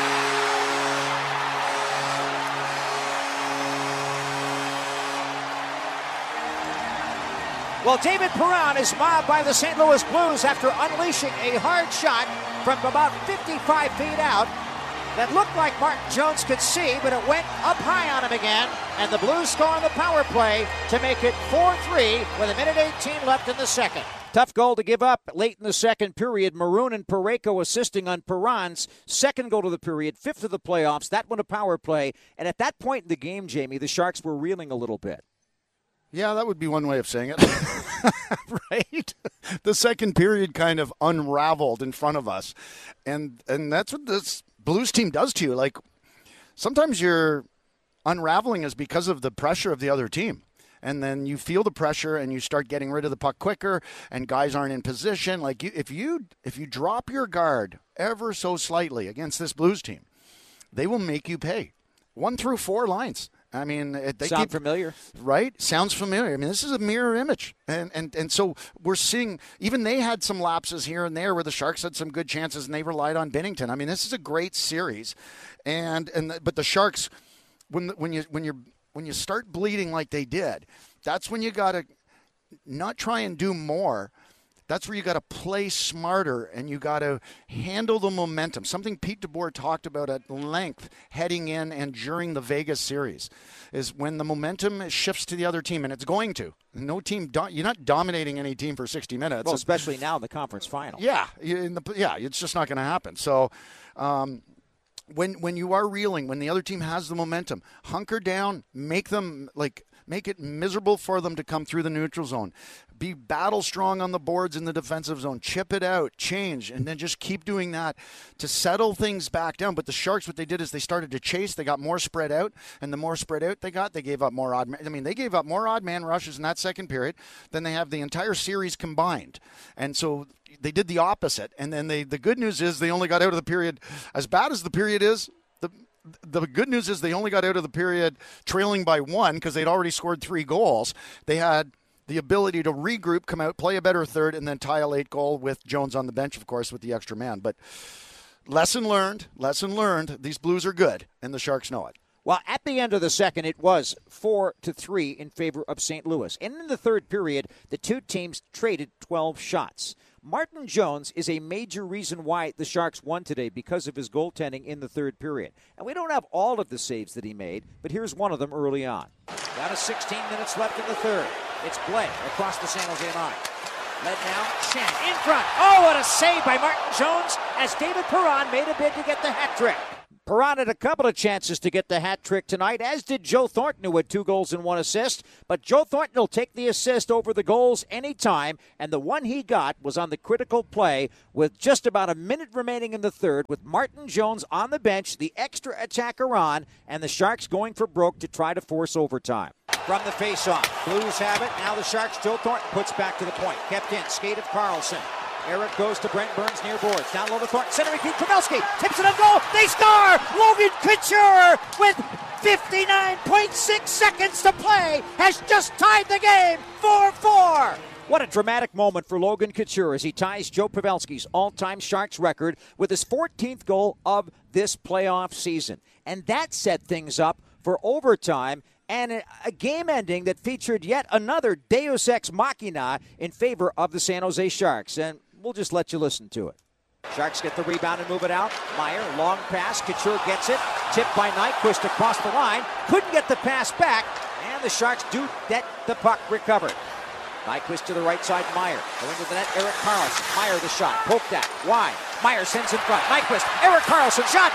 Well, David Perron is mobbed by the Saint Louis Blues after unleashing a hard shot from about fifty-five feet out that looked like Martin Jones could see, but it went up high on him again, and the Blues score on the power play to make it four three with a minute eighteen left in the second. Tough goal to give up late in the second period. Maroon and Parayko assisting on Perron's second goal of the period, fifth of the playoffs. That one a power play, and at that point in the game, Jamie, the Sharks were reeling a little bit. Yeah, that would be one way of saying it. Right? The second period kind of unraveled in front of us. And and that's what this Blues team does to you. Like, sometimes your unraveling is because of the pressure of the other team. And then you feel the pressure and you start getting rid of the puck quicker, and guys aren't in position. Like, you, if you if you drop your guard ever so slightly against this Blues team, they will make you pay. One through four lines. I mean, they Sound keep, familiar, right? Sounds familiar. I mean, this is a mirror image, and and and so we're seeing. Even they had some lapses here and there where the Sharks had some good chances, and they relied on Binnington. I mean, this is a great series, and and but the Sharks, when when you when you when you start bleeding like they did, that's when you got to not try and do more. That's where you got to play smarter, and you got to handle the momentum. Something Pete DeBoer talked about at length heading in and during the Vegas series is when the momentum shifts to the other team, and it's going to. No team, do- you're not dominating any team for sixty minutes. Well, especially now in the conference final. Yeah, in the, yeah, it's just not going to happen. So, um, when when you are reeling, when the other team has the momentum, hunker down, make them like. Make it miserable for them to come through the neutral zone. Be battle strong on the boards in the defensive zone. Chip it out, change, and then just keep doing that to settle things back down. But the Sharks, what they did is they started to chase. They got more spread out, and the more spread out they got, they gave up more odd man. I mean, they gave up more odd man rushes in that second period than they have the entire series combined. And so they did the opposite. And then they the good news is they only got out of the period, as bad as the period is, the The good news is they only got out of the period trailing by one because they'd already scored three goals. They had the ability to regroup, come out, play a better third, and then tie a late goal with Jones on the bench, of course, with the extra man. But lesson learned, lesson learned, these Blues are good, and the Sharks know it. Well, at the end of the second, it was four to three in favor of Saint Louis. And in the third period, the two teams traded twelve shots. Martin Jones is a major reason why the Sharks won today because of his goaltending in the third period. And we don't have all of the saves that he made, but here's one of them early on. Down to sixteen minutes left in the third. It's Blais across the San Jose line. Led now, Schenn in front. Oh, what a save by Martin Jones as David Perron made a bid to get the hat trick. Perron had a couple of chances to get the hat trick tonight, as did Joe Thornton, who had two goals and one assist. But Joe Thornton will take the assist over the goals anytime, and the one he got was on the critical play with just about a minute remaining in the third, with Martin Jones on the bench, the extra attacker on, and the Sharks going for broke to try to force overtime. From the faceoff, Blues have it. Now the Sharks, Joe Thornton puts back to the point. Kept in, skate of Carlson. Eric goes to Brent Burns near boards. Down low to Thornton. Centering feed, Pavelski tips it on goal. They score! Logan Couture with fifty-nine point six seconds to play has just tied the game four four. What a dramatic moment for Logan Couture as he ties Joe Pavelski's all-time Sharks record with his fourteenth goal of this playoff season. And that set things up for overtime and a game ending that featured yet another Deus Ex Machina in favor of the San Jose Sharks. And we'll just let you listen to it. Sharks get the rebound and move it out. Meier, long pass. Couture gets it. Tipped by Nyquist across the line. Couldn't get the pass back. And the Sharks do get the puck recovered. Nyquist to the right side. Meier going to the net. Erik Karlsson. Meier the shot. Poked at. Wide. Meier sends in front. Nyquist. Erik Karlsson shot.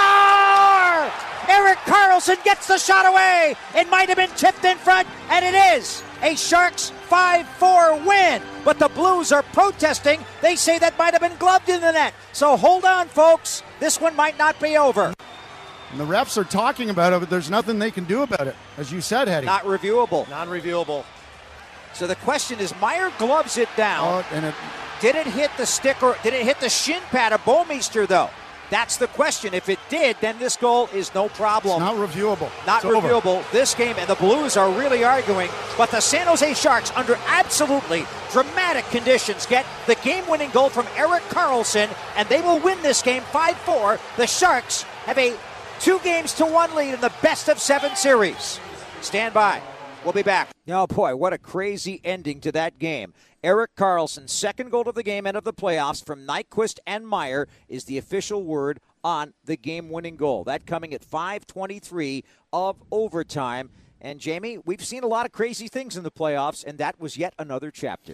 Score! Erik Karlsson gets the shot away. It might have been tipped in front, and it is a Sharks five four win. But the Blues are protesting. They say that might have been gloved in the net. So hold on, folks. This one might not be over. And the refs are talking about it, but there's nothing they can do about it. As you said, Hetty. Not reviewable. Non-reviewable. So the question is, Meier gloves it down. Oh, and it, did it hit the stick or did it hit the shin pad of Bouwmeester, though? That's the question. If it did, then this goal is no problem. It's not reviewable. Not it's reviewable. Over. This game, and the Blues are really arguing, but the San Jose Sharks, under absolutely dramatic conditions, get the game-winning goal from Erik Karlsson, and they will win this game five four. The Sharks have a two games to one lead in the best of seven series. Stand by. We'll be back. Oh, boy, what a crazy ending to that game. Erik Karlsson's second goal of the game and of the playoffs from Nyquist and Meier is the official word on the game-winning goal. That coming at five twenty-three of overtime. And, Jamie, we've seen a lot of crazy things in the playoffs, and that was yet another chapter.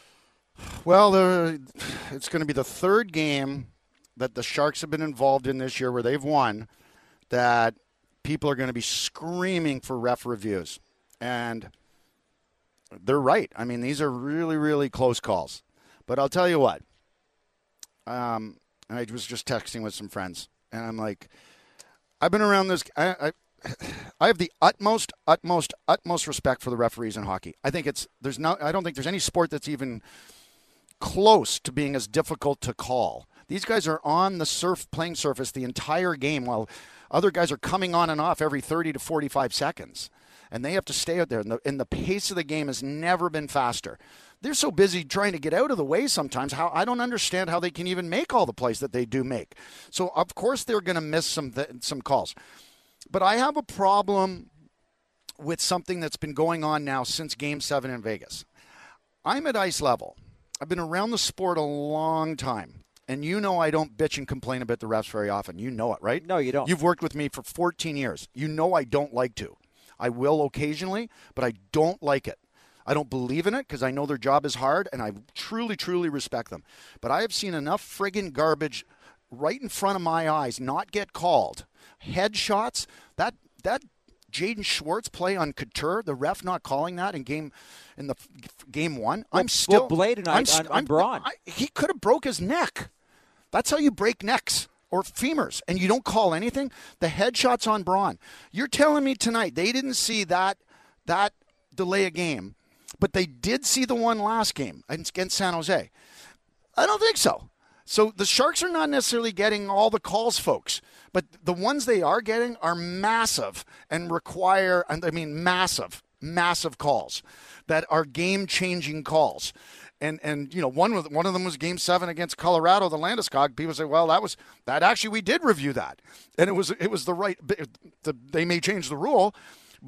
Well, there, it's going to be the third game that the Sharks have been involved in this year where they've won that people are going to be screaming for ref reviews. And they're right. I mean, these are really, really close calls. But I'll tell you what. Um, I was just texting with some friends, and I'm like, I've been around this. I, I, I have the utmost, utmost, utmost respect for the referees in hockey. I think it's there's no. I don't think there's any sport that's even close to being as difficult to call. These guys are on the surf playing surface the entire game, while other guys are coming on and off every thirty to forty-five seconds. And they have to stay out there. And the, and the pace of the game has never been faster. They're so busy trying to get out of the way sometimes. How I don't understand how they can even make all the plays that they do make. So, of course, they're going to miss some th- some calls. But I have a problem with something that's been going on now since Game seven in Vegas. I'm at ice level. I've been around the sport a long time. And you know I don't bitch and complain about the refs very often. You know it, right? No, you don't. You've worked with me for fourteen years. You know I don't like to. I will occasionally, but I don't like it. I don't believe in it because I know their job is hard, and I truly, truly respect them. But I have seen enough friggin' garbage right in front of my eyes not get called. Headshots, that that Jaden Schwartz play on Couture, the ref not calling that in game in the game one. Well, I'm still well, Blais tonight I'm, on, on I'm, Braun. I, he could have broke his neck. That's how you break necks. Or femurs, and you don't call anything. The headshots on Braun. You're telling me tonight they didn't see that that delay a game, but they did see the one last game against San Jose. I don't think so. So the Sharks are not necessarily getting all the calls, folks, but the ones they are getting are massive and require, I mean, massive, massive calls that are game-changing calls. And, and you know, one of, one of them was Game seven against Colorado, the Landeskog. People say, well, that was that actually we did review that. And it was it was the right – they may change the rule, but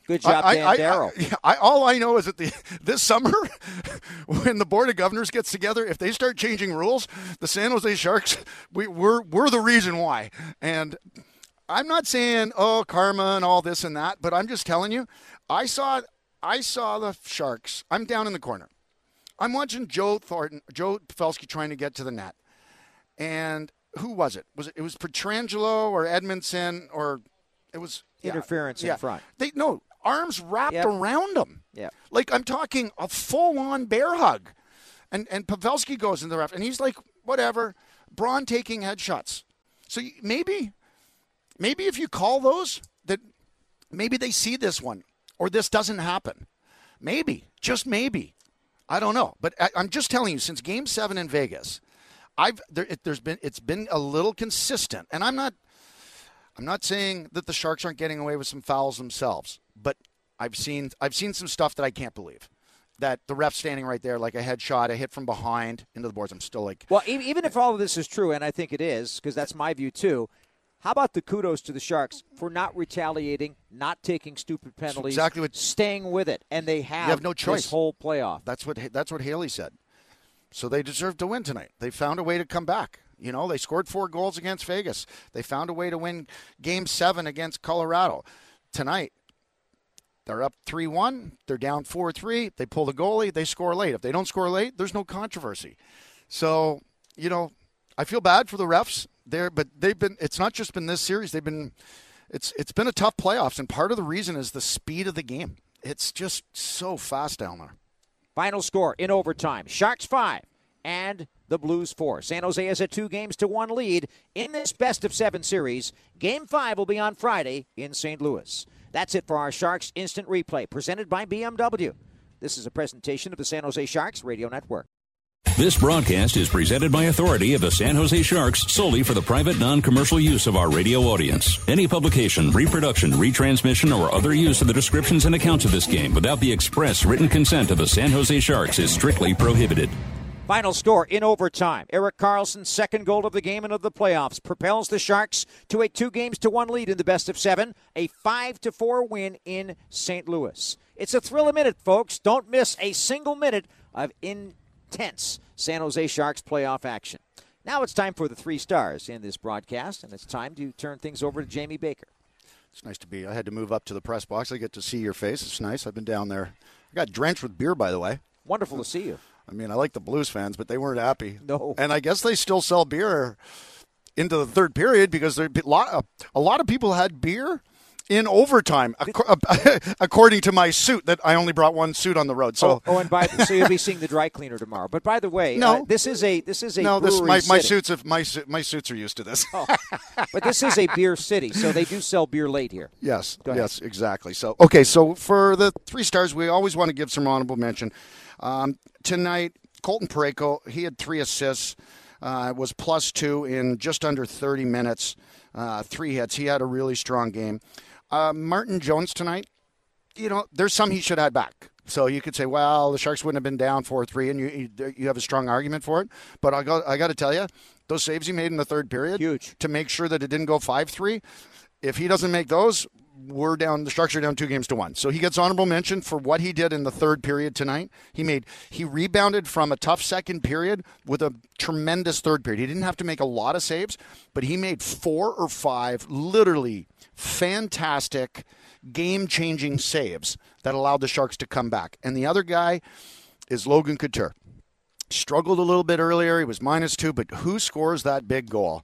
Good job, I, Dan I, Darrow. I, I, all I know is that the this summer, when the Board of Governors gets together, if they start changing rules, the San Jose Sharks, we, we're we're the reason why. And I'm not saying, oh, karma and all this and that, but I'm just telling you, I saw I saw the Sharks. I'm down in the corner. I'm watching Joe Thornton, Joe Pavelski trying to get to the net. And who was it? Was it, it was Pietrangelo or Edmondson or it was yeah, interference yeah. in front. They no arms wrapped yep. around him. Yeah, like I'm talking a full-on bear hug. And and Pavelski goes in the ref, and he's like, whatever. Braun taking headshots. So maybe, maybe if you call those, that maybe they see this one or this doesn't happen. Maybe, just maybe. I don't know, but I, I'm just telling you. Since Game Seven in Vegas, I've there, it, there's been it's been a little consistent, and I'm not I'm not saying that the Sharks aren't getting away with some fouls themselves, but I've seen I've seen some stuff that I can't believe. That the ref standing right there, like a headshot, a hit from behind into the boards. I'm still like, well, even if all of this is true, and I think it is, because that's my view too. How about the kudos to the Sharks for not retaliating, not taking stupid penalties, exactly what, staying with it, and they have, you have no choice. This whole playoff. That's what that's what Haley said. So they deserve to win tonight. They found a way to come back. You know, they scored four goals against Vegas. They found a way to win Game Seven against Colorado. Tonight, they're up three one. They're down four three. They pull the goalie. They score late. If they don't score late, there's no controversy. So, you know, I feel bad for the refs there, but they've been, it's not just been this series. They've been, it's it's been a tough playoffs, and part of the reason is the speed of the game. It's just so fast down there. Final score in overtime. Sharks five and the Blues four. San Jose has a two games to one lead in this best of seven series. Game five will be on Friday in Saint Louis. That's it for our Sharks Instant Replay, presented by B M W. This is a presentation of the San Jose Sharks Radio Network. This broadcast is presented by authority of the San Jose Sharks solely for the private, non-commercial use of our radio audience. Any publication, reproduction, retransmission, or other use of the descriptions and accounts of this game without the express written consent of the San Jose Sharks is strictly prohibited. Final score in overtime. Erik Karlsson's second goal of the game and of the playoffs propels the Sharks to a two games to one lead in the best of seven, a five to four win in Saint Louis. It's a thrill a minute, folks. Don't miss a single minute of intense San Jose Sharks playoff action. Now it's time for the three stars in this broadcast, and it's time to turn things over to Jamie Baker. It's nice to be. I had to move up to the press box. I get to see your face. It's nice. I've been down there. I got drenched with beer, by the way. Wonderful to see you. I mean, I like the Blues fans, but they weren't happy. No. And I guess they still sell beer into the third period because there a lot of, a lot of people had beer in overtime, according to my suit that I only brought one suit on the road. So, oh, oh and by the, so you'll be seeing the dry cleaner tomorrow. But by the way, no, uh, this is a this is a no. This brewery my my city. suits have, my my suits are used to this. Oh. But this is a beer city, so they do sell beer late here. Yes, yes, exactly. So okay, so for the three stars, we always want to give some honorable mention. Um, tonight, Colton Parayko, he had three assists, uh, was plus two in just under thirty minutes, uh, three hits. He had a really strong game. Uh, Martin Jones tonight, you know, there's some he should have had back. So you could say, well, the Sharks wouldn't have been down four three, and you you have a strong argument for it. But I got I got to tell you, those saves he made in the third period, huge, to make sure that it didn't go five three. If he doesn't make those, we're down. The Sharks are down two games to one. So he gets honorable mention for what he did in the third period tonight. He made he rebounded from a tough second period with a tremendous third period. He didn't have to make a lot of saves, but he made four or five literally fantastic, game-changing saves that allowed the Sharks to come back. And the other guy is Logan Couture. Struggled a little bit earlier. He was minus two, but who scores that big goal?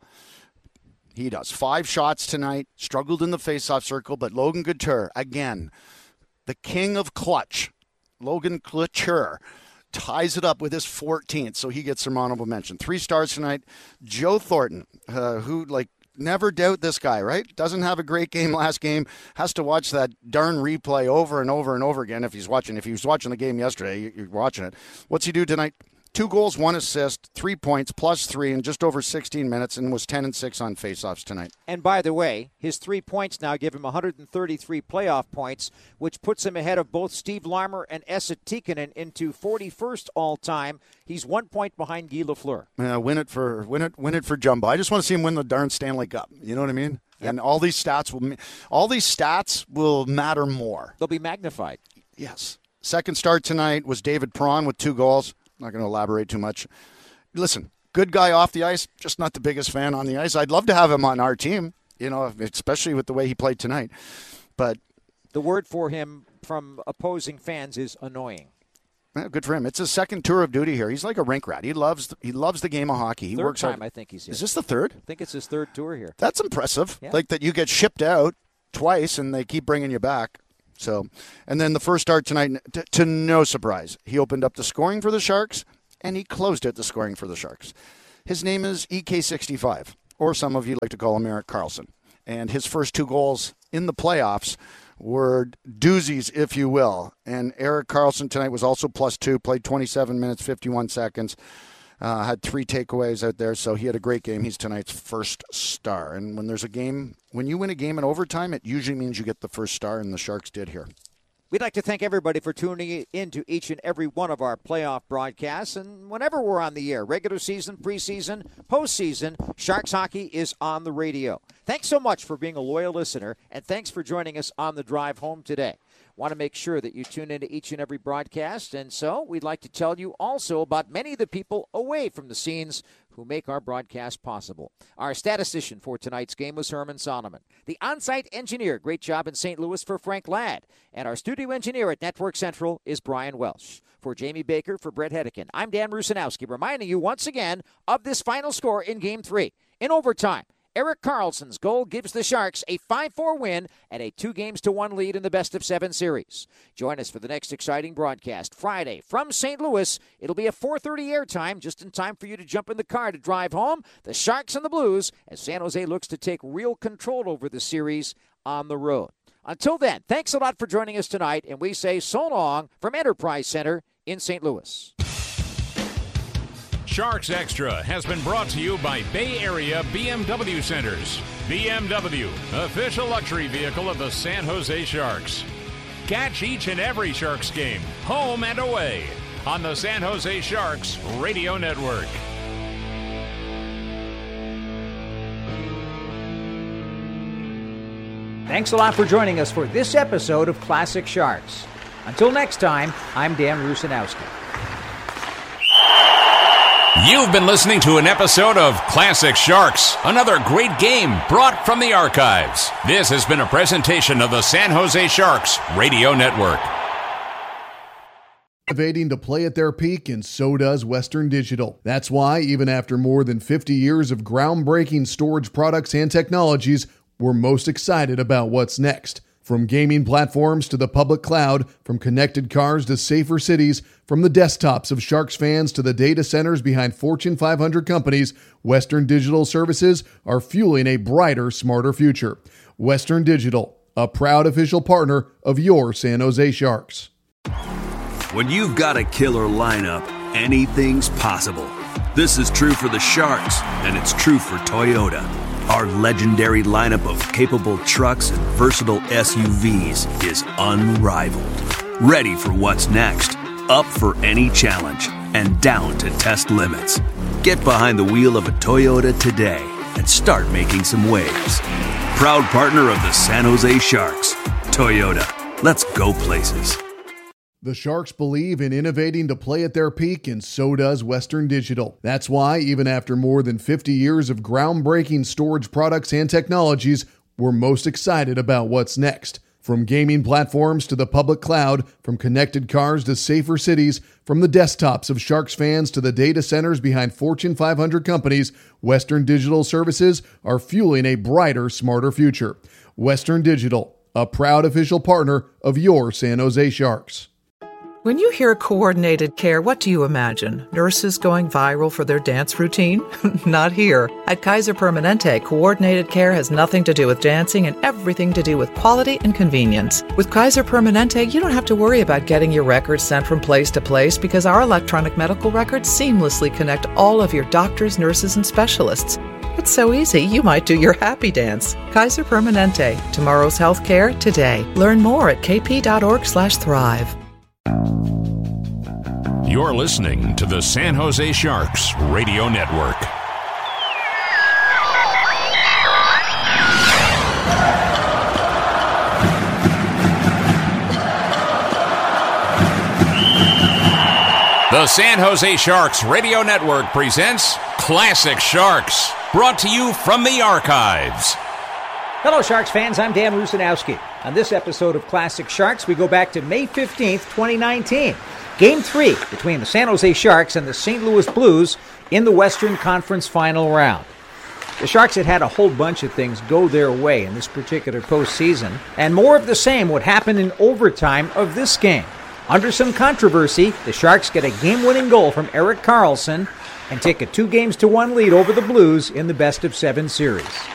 He does. Five shots tonight. Struggled in the faceoff circle, but Logan Couture, again, the king of clutch, Logan Couture, ties it up with his fourteenth, so he gets some honorable mention. Three stars tonight. Joe Thornton, uh, who, like, never doubt this guy, right? Doesn't have a great game last game. Has to watch that darn replay over and over and over again if he's watching. If he was watching the game yesterday, you're watching it. What's he do tonight? Two goals, one assist, three points, plus three in just over sixteen minutes, and was ten and six on faceoffs tonight. And by the way, his three points now give him one hundred thirty-three playoff points, which puts him ahead of both Steve Larmer and Esa Tikkanen into forty-first all-time. He's one point behind Guy Lafleur. Uh, win it for win it, win it for Jumbo. I just want to see him win the darn Stanley Cup. You know what I mean? Yep. And all these stats will all these stats will matter more. They'll be magnified. Yes. Second start tonight was David Perron with two goals. I'm not going to elaborate too much. Listen, good guy off the ice, just not the biggest fan on the ice. I'd love to have him on our team, you know, especially with the way he played tonight. But the word for him from opposing fans is annoying. Yeah, good for him. It's his second tour of duty here. He's like a rink rat. He loves he loves the game of hockey. He third works time hard. I think he's here. Is this the third? I think it's his third tour here. That's impressive. Yeah. Like that you get shipped out twice and they keep bringing you back. So, and then the first start tonight, to, to no surprise, he opened up the scoring for the Sharks and he closed it the scoring for the Sharks. His name is E K sixty-five, or some of you like to call him Erik Karlsson. And his first two goals in the playoffs were doozies, if you will. And Erik Karlsson tonight was also plus two, played twenty-seven minutes, fifty-one seconds, uh, had three takeaways out there. So he had a great game. He's tonight's first star. And when there's a game, when you win a game in overtime, it usually means you get the first star, and the Sharks did here. We'd like to thank everybody for tuning in to each and every one of our playoff broadcasts. And whenever we're on the air, regular season, preseason, postseason, Sharks hockey is on the radio. Thanks so much for being a loyal listener, and thanks for joining us on the drive home today. Want to make sure that you tune into each and every broadcast, and so we'd like to tell you also about many of the people away from the scenes who make our broadcast possible. Our statistician for tonight's game was Herman Solomon. The on-site engineer, great job in Saint Louis for Frank Ladd. And our studio engineer at Network Central is Brian Welsh. For Jamie Baker, for Brett Hedican, I'm Dan Rusanowski, reminding you once again of this final score in Game three. In overtime, Erik Karlsson's goal gives the Sharks a five four win and a two games to one lead in the best of seven series. Join us for the next exciting broadcast Friday from Saint Louis. It'll be a four thirty airtime, just in time for you to jump in the car to drive home. The Sharks and the Blues, as San Jose looks to take real control over the series on the road. Until then, thanks a lot for joining us tonight, and we say so long from Enterprise Center in Saint Louis. Sharks Extra has been brought to you by Bay Area B M W Centers. B M W, official luxury vehicle of the San Jose Sharks. Catch each and every Sharks game, home and away, on the San Jose Sharks Radio Network. Thanks a lot for joining us for this episode of Classic Sharks. Until next time, I'm Dan Rusanowski. You've been listening to an episode of Classic Sharks, another great game brought from the archives. This has been a presentation of the San Jose Sharks Radio Network. Innovating to play at their peak, and so does Western Digital. That's why, even after more than fifty years of groundbreaking storage products and technologies, we're most excited about what's next. From gaming platforms to the public cloud, from connected cars to safer cities, from the desktops of Sharks fans to the data centers behind Fortune five hundred companies, Western Digital services are fueling a brighter, smarter future. Western Digital, a proud official partner of your San Jose Sharks. When you've got a killer lineup, anything's possible. This is true for the Sharks, and it's true for Toyota. Our legendary lineup of capable trucks and versatile S U Vs is unrivaled. Ready for what's next, up for any challenge, and down to test limits. Get behind the wheel of a Toyota today and start making some waves. Proud partner of the San Jose Sharks, Toyota. Let's go places. The Sharks believe in innovating to play at their peak, and so does Western Digital. That's why, even after more than fifty years of groundbreaking storage products and technologies, we're most excited about what's next. From gaming platforms to the public cloud, from connected cars to safer cities, from the desktops of Sharks fans to the data centers behind Fortune five hundred companies, Western Digital services are fueling a brighter, smarter future. Western Digital, a proud official partner of your San Jose Sharks. When you hear coordinated care, what do you imagine? Nurses going viral for their dance routine? Not here. At Kaiser Permanente, coordinated care has nothing to do with dancing and everything to do with quality and convenience. With Kaiser Permanente, you don't have to worry about getting your records sent from place to place because our electronic medical records seamlessly connect all of your doctors, nurses, and specialists. It's so easy, you might do your happy dance. Kaiser Permanente. Tomorrow's healthcare today. Learn more at kp.org slash thrive. You're listening to the San Jose Sharks Radio Network. The San Jose Sharks Radio Network presents Classic Sharks, brought to you from the archives. Hello, Sharks fans. I'm Dan Rusanowski. On this episode of Classic Sharks, we go back to May fifteenth, twenty nineteen. Game three between the San Jose Sharks and the Saint Louis Blues in the Western Conference Final Round. The Sharks had had a whole bunch of things go their way in this particular postseason, and more of the same would happen in overtime of this game. Under some controversy, the Sharks get a game-winning goal from Erik Karlsson and take a two games to one lead over the Blues in the best of seven series.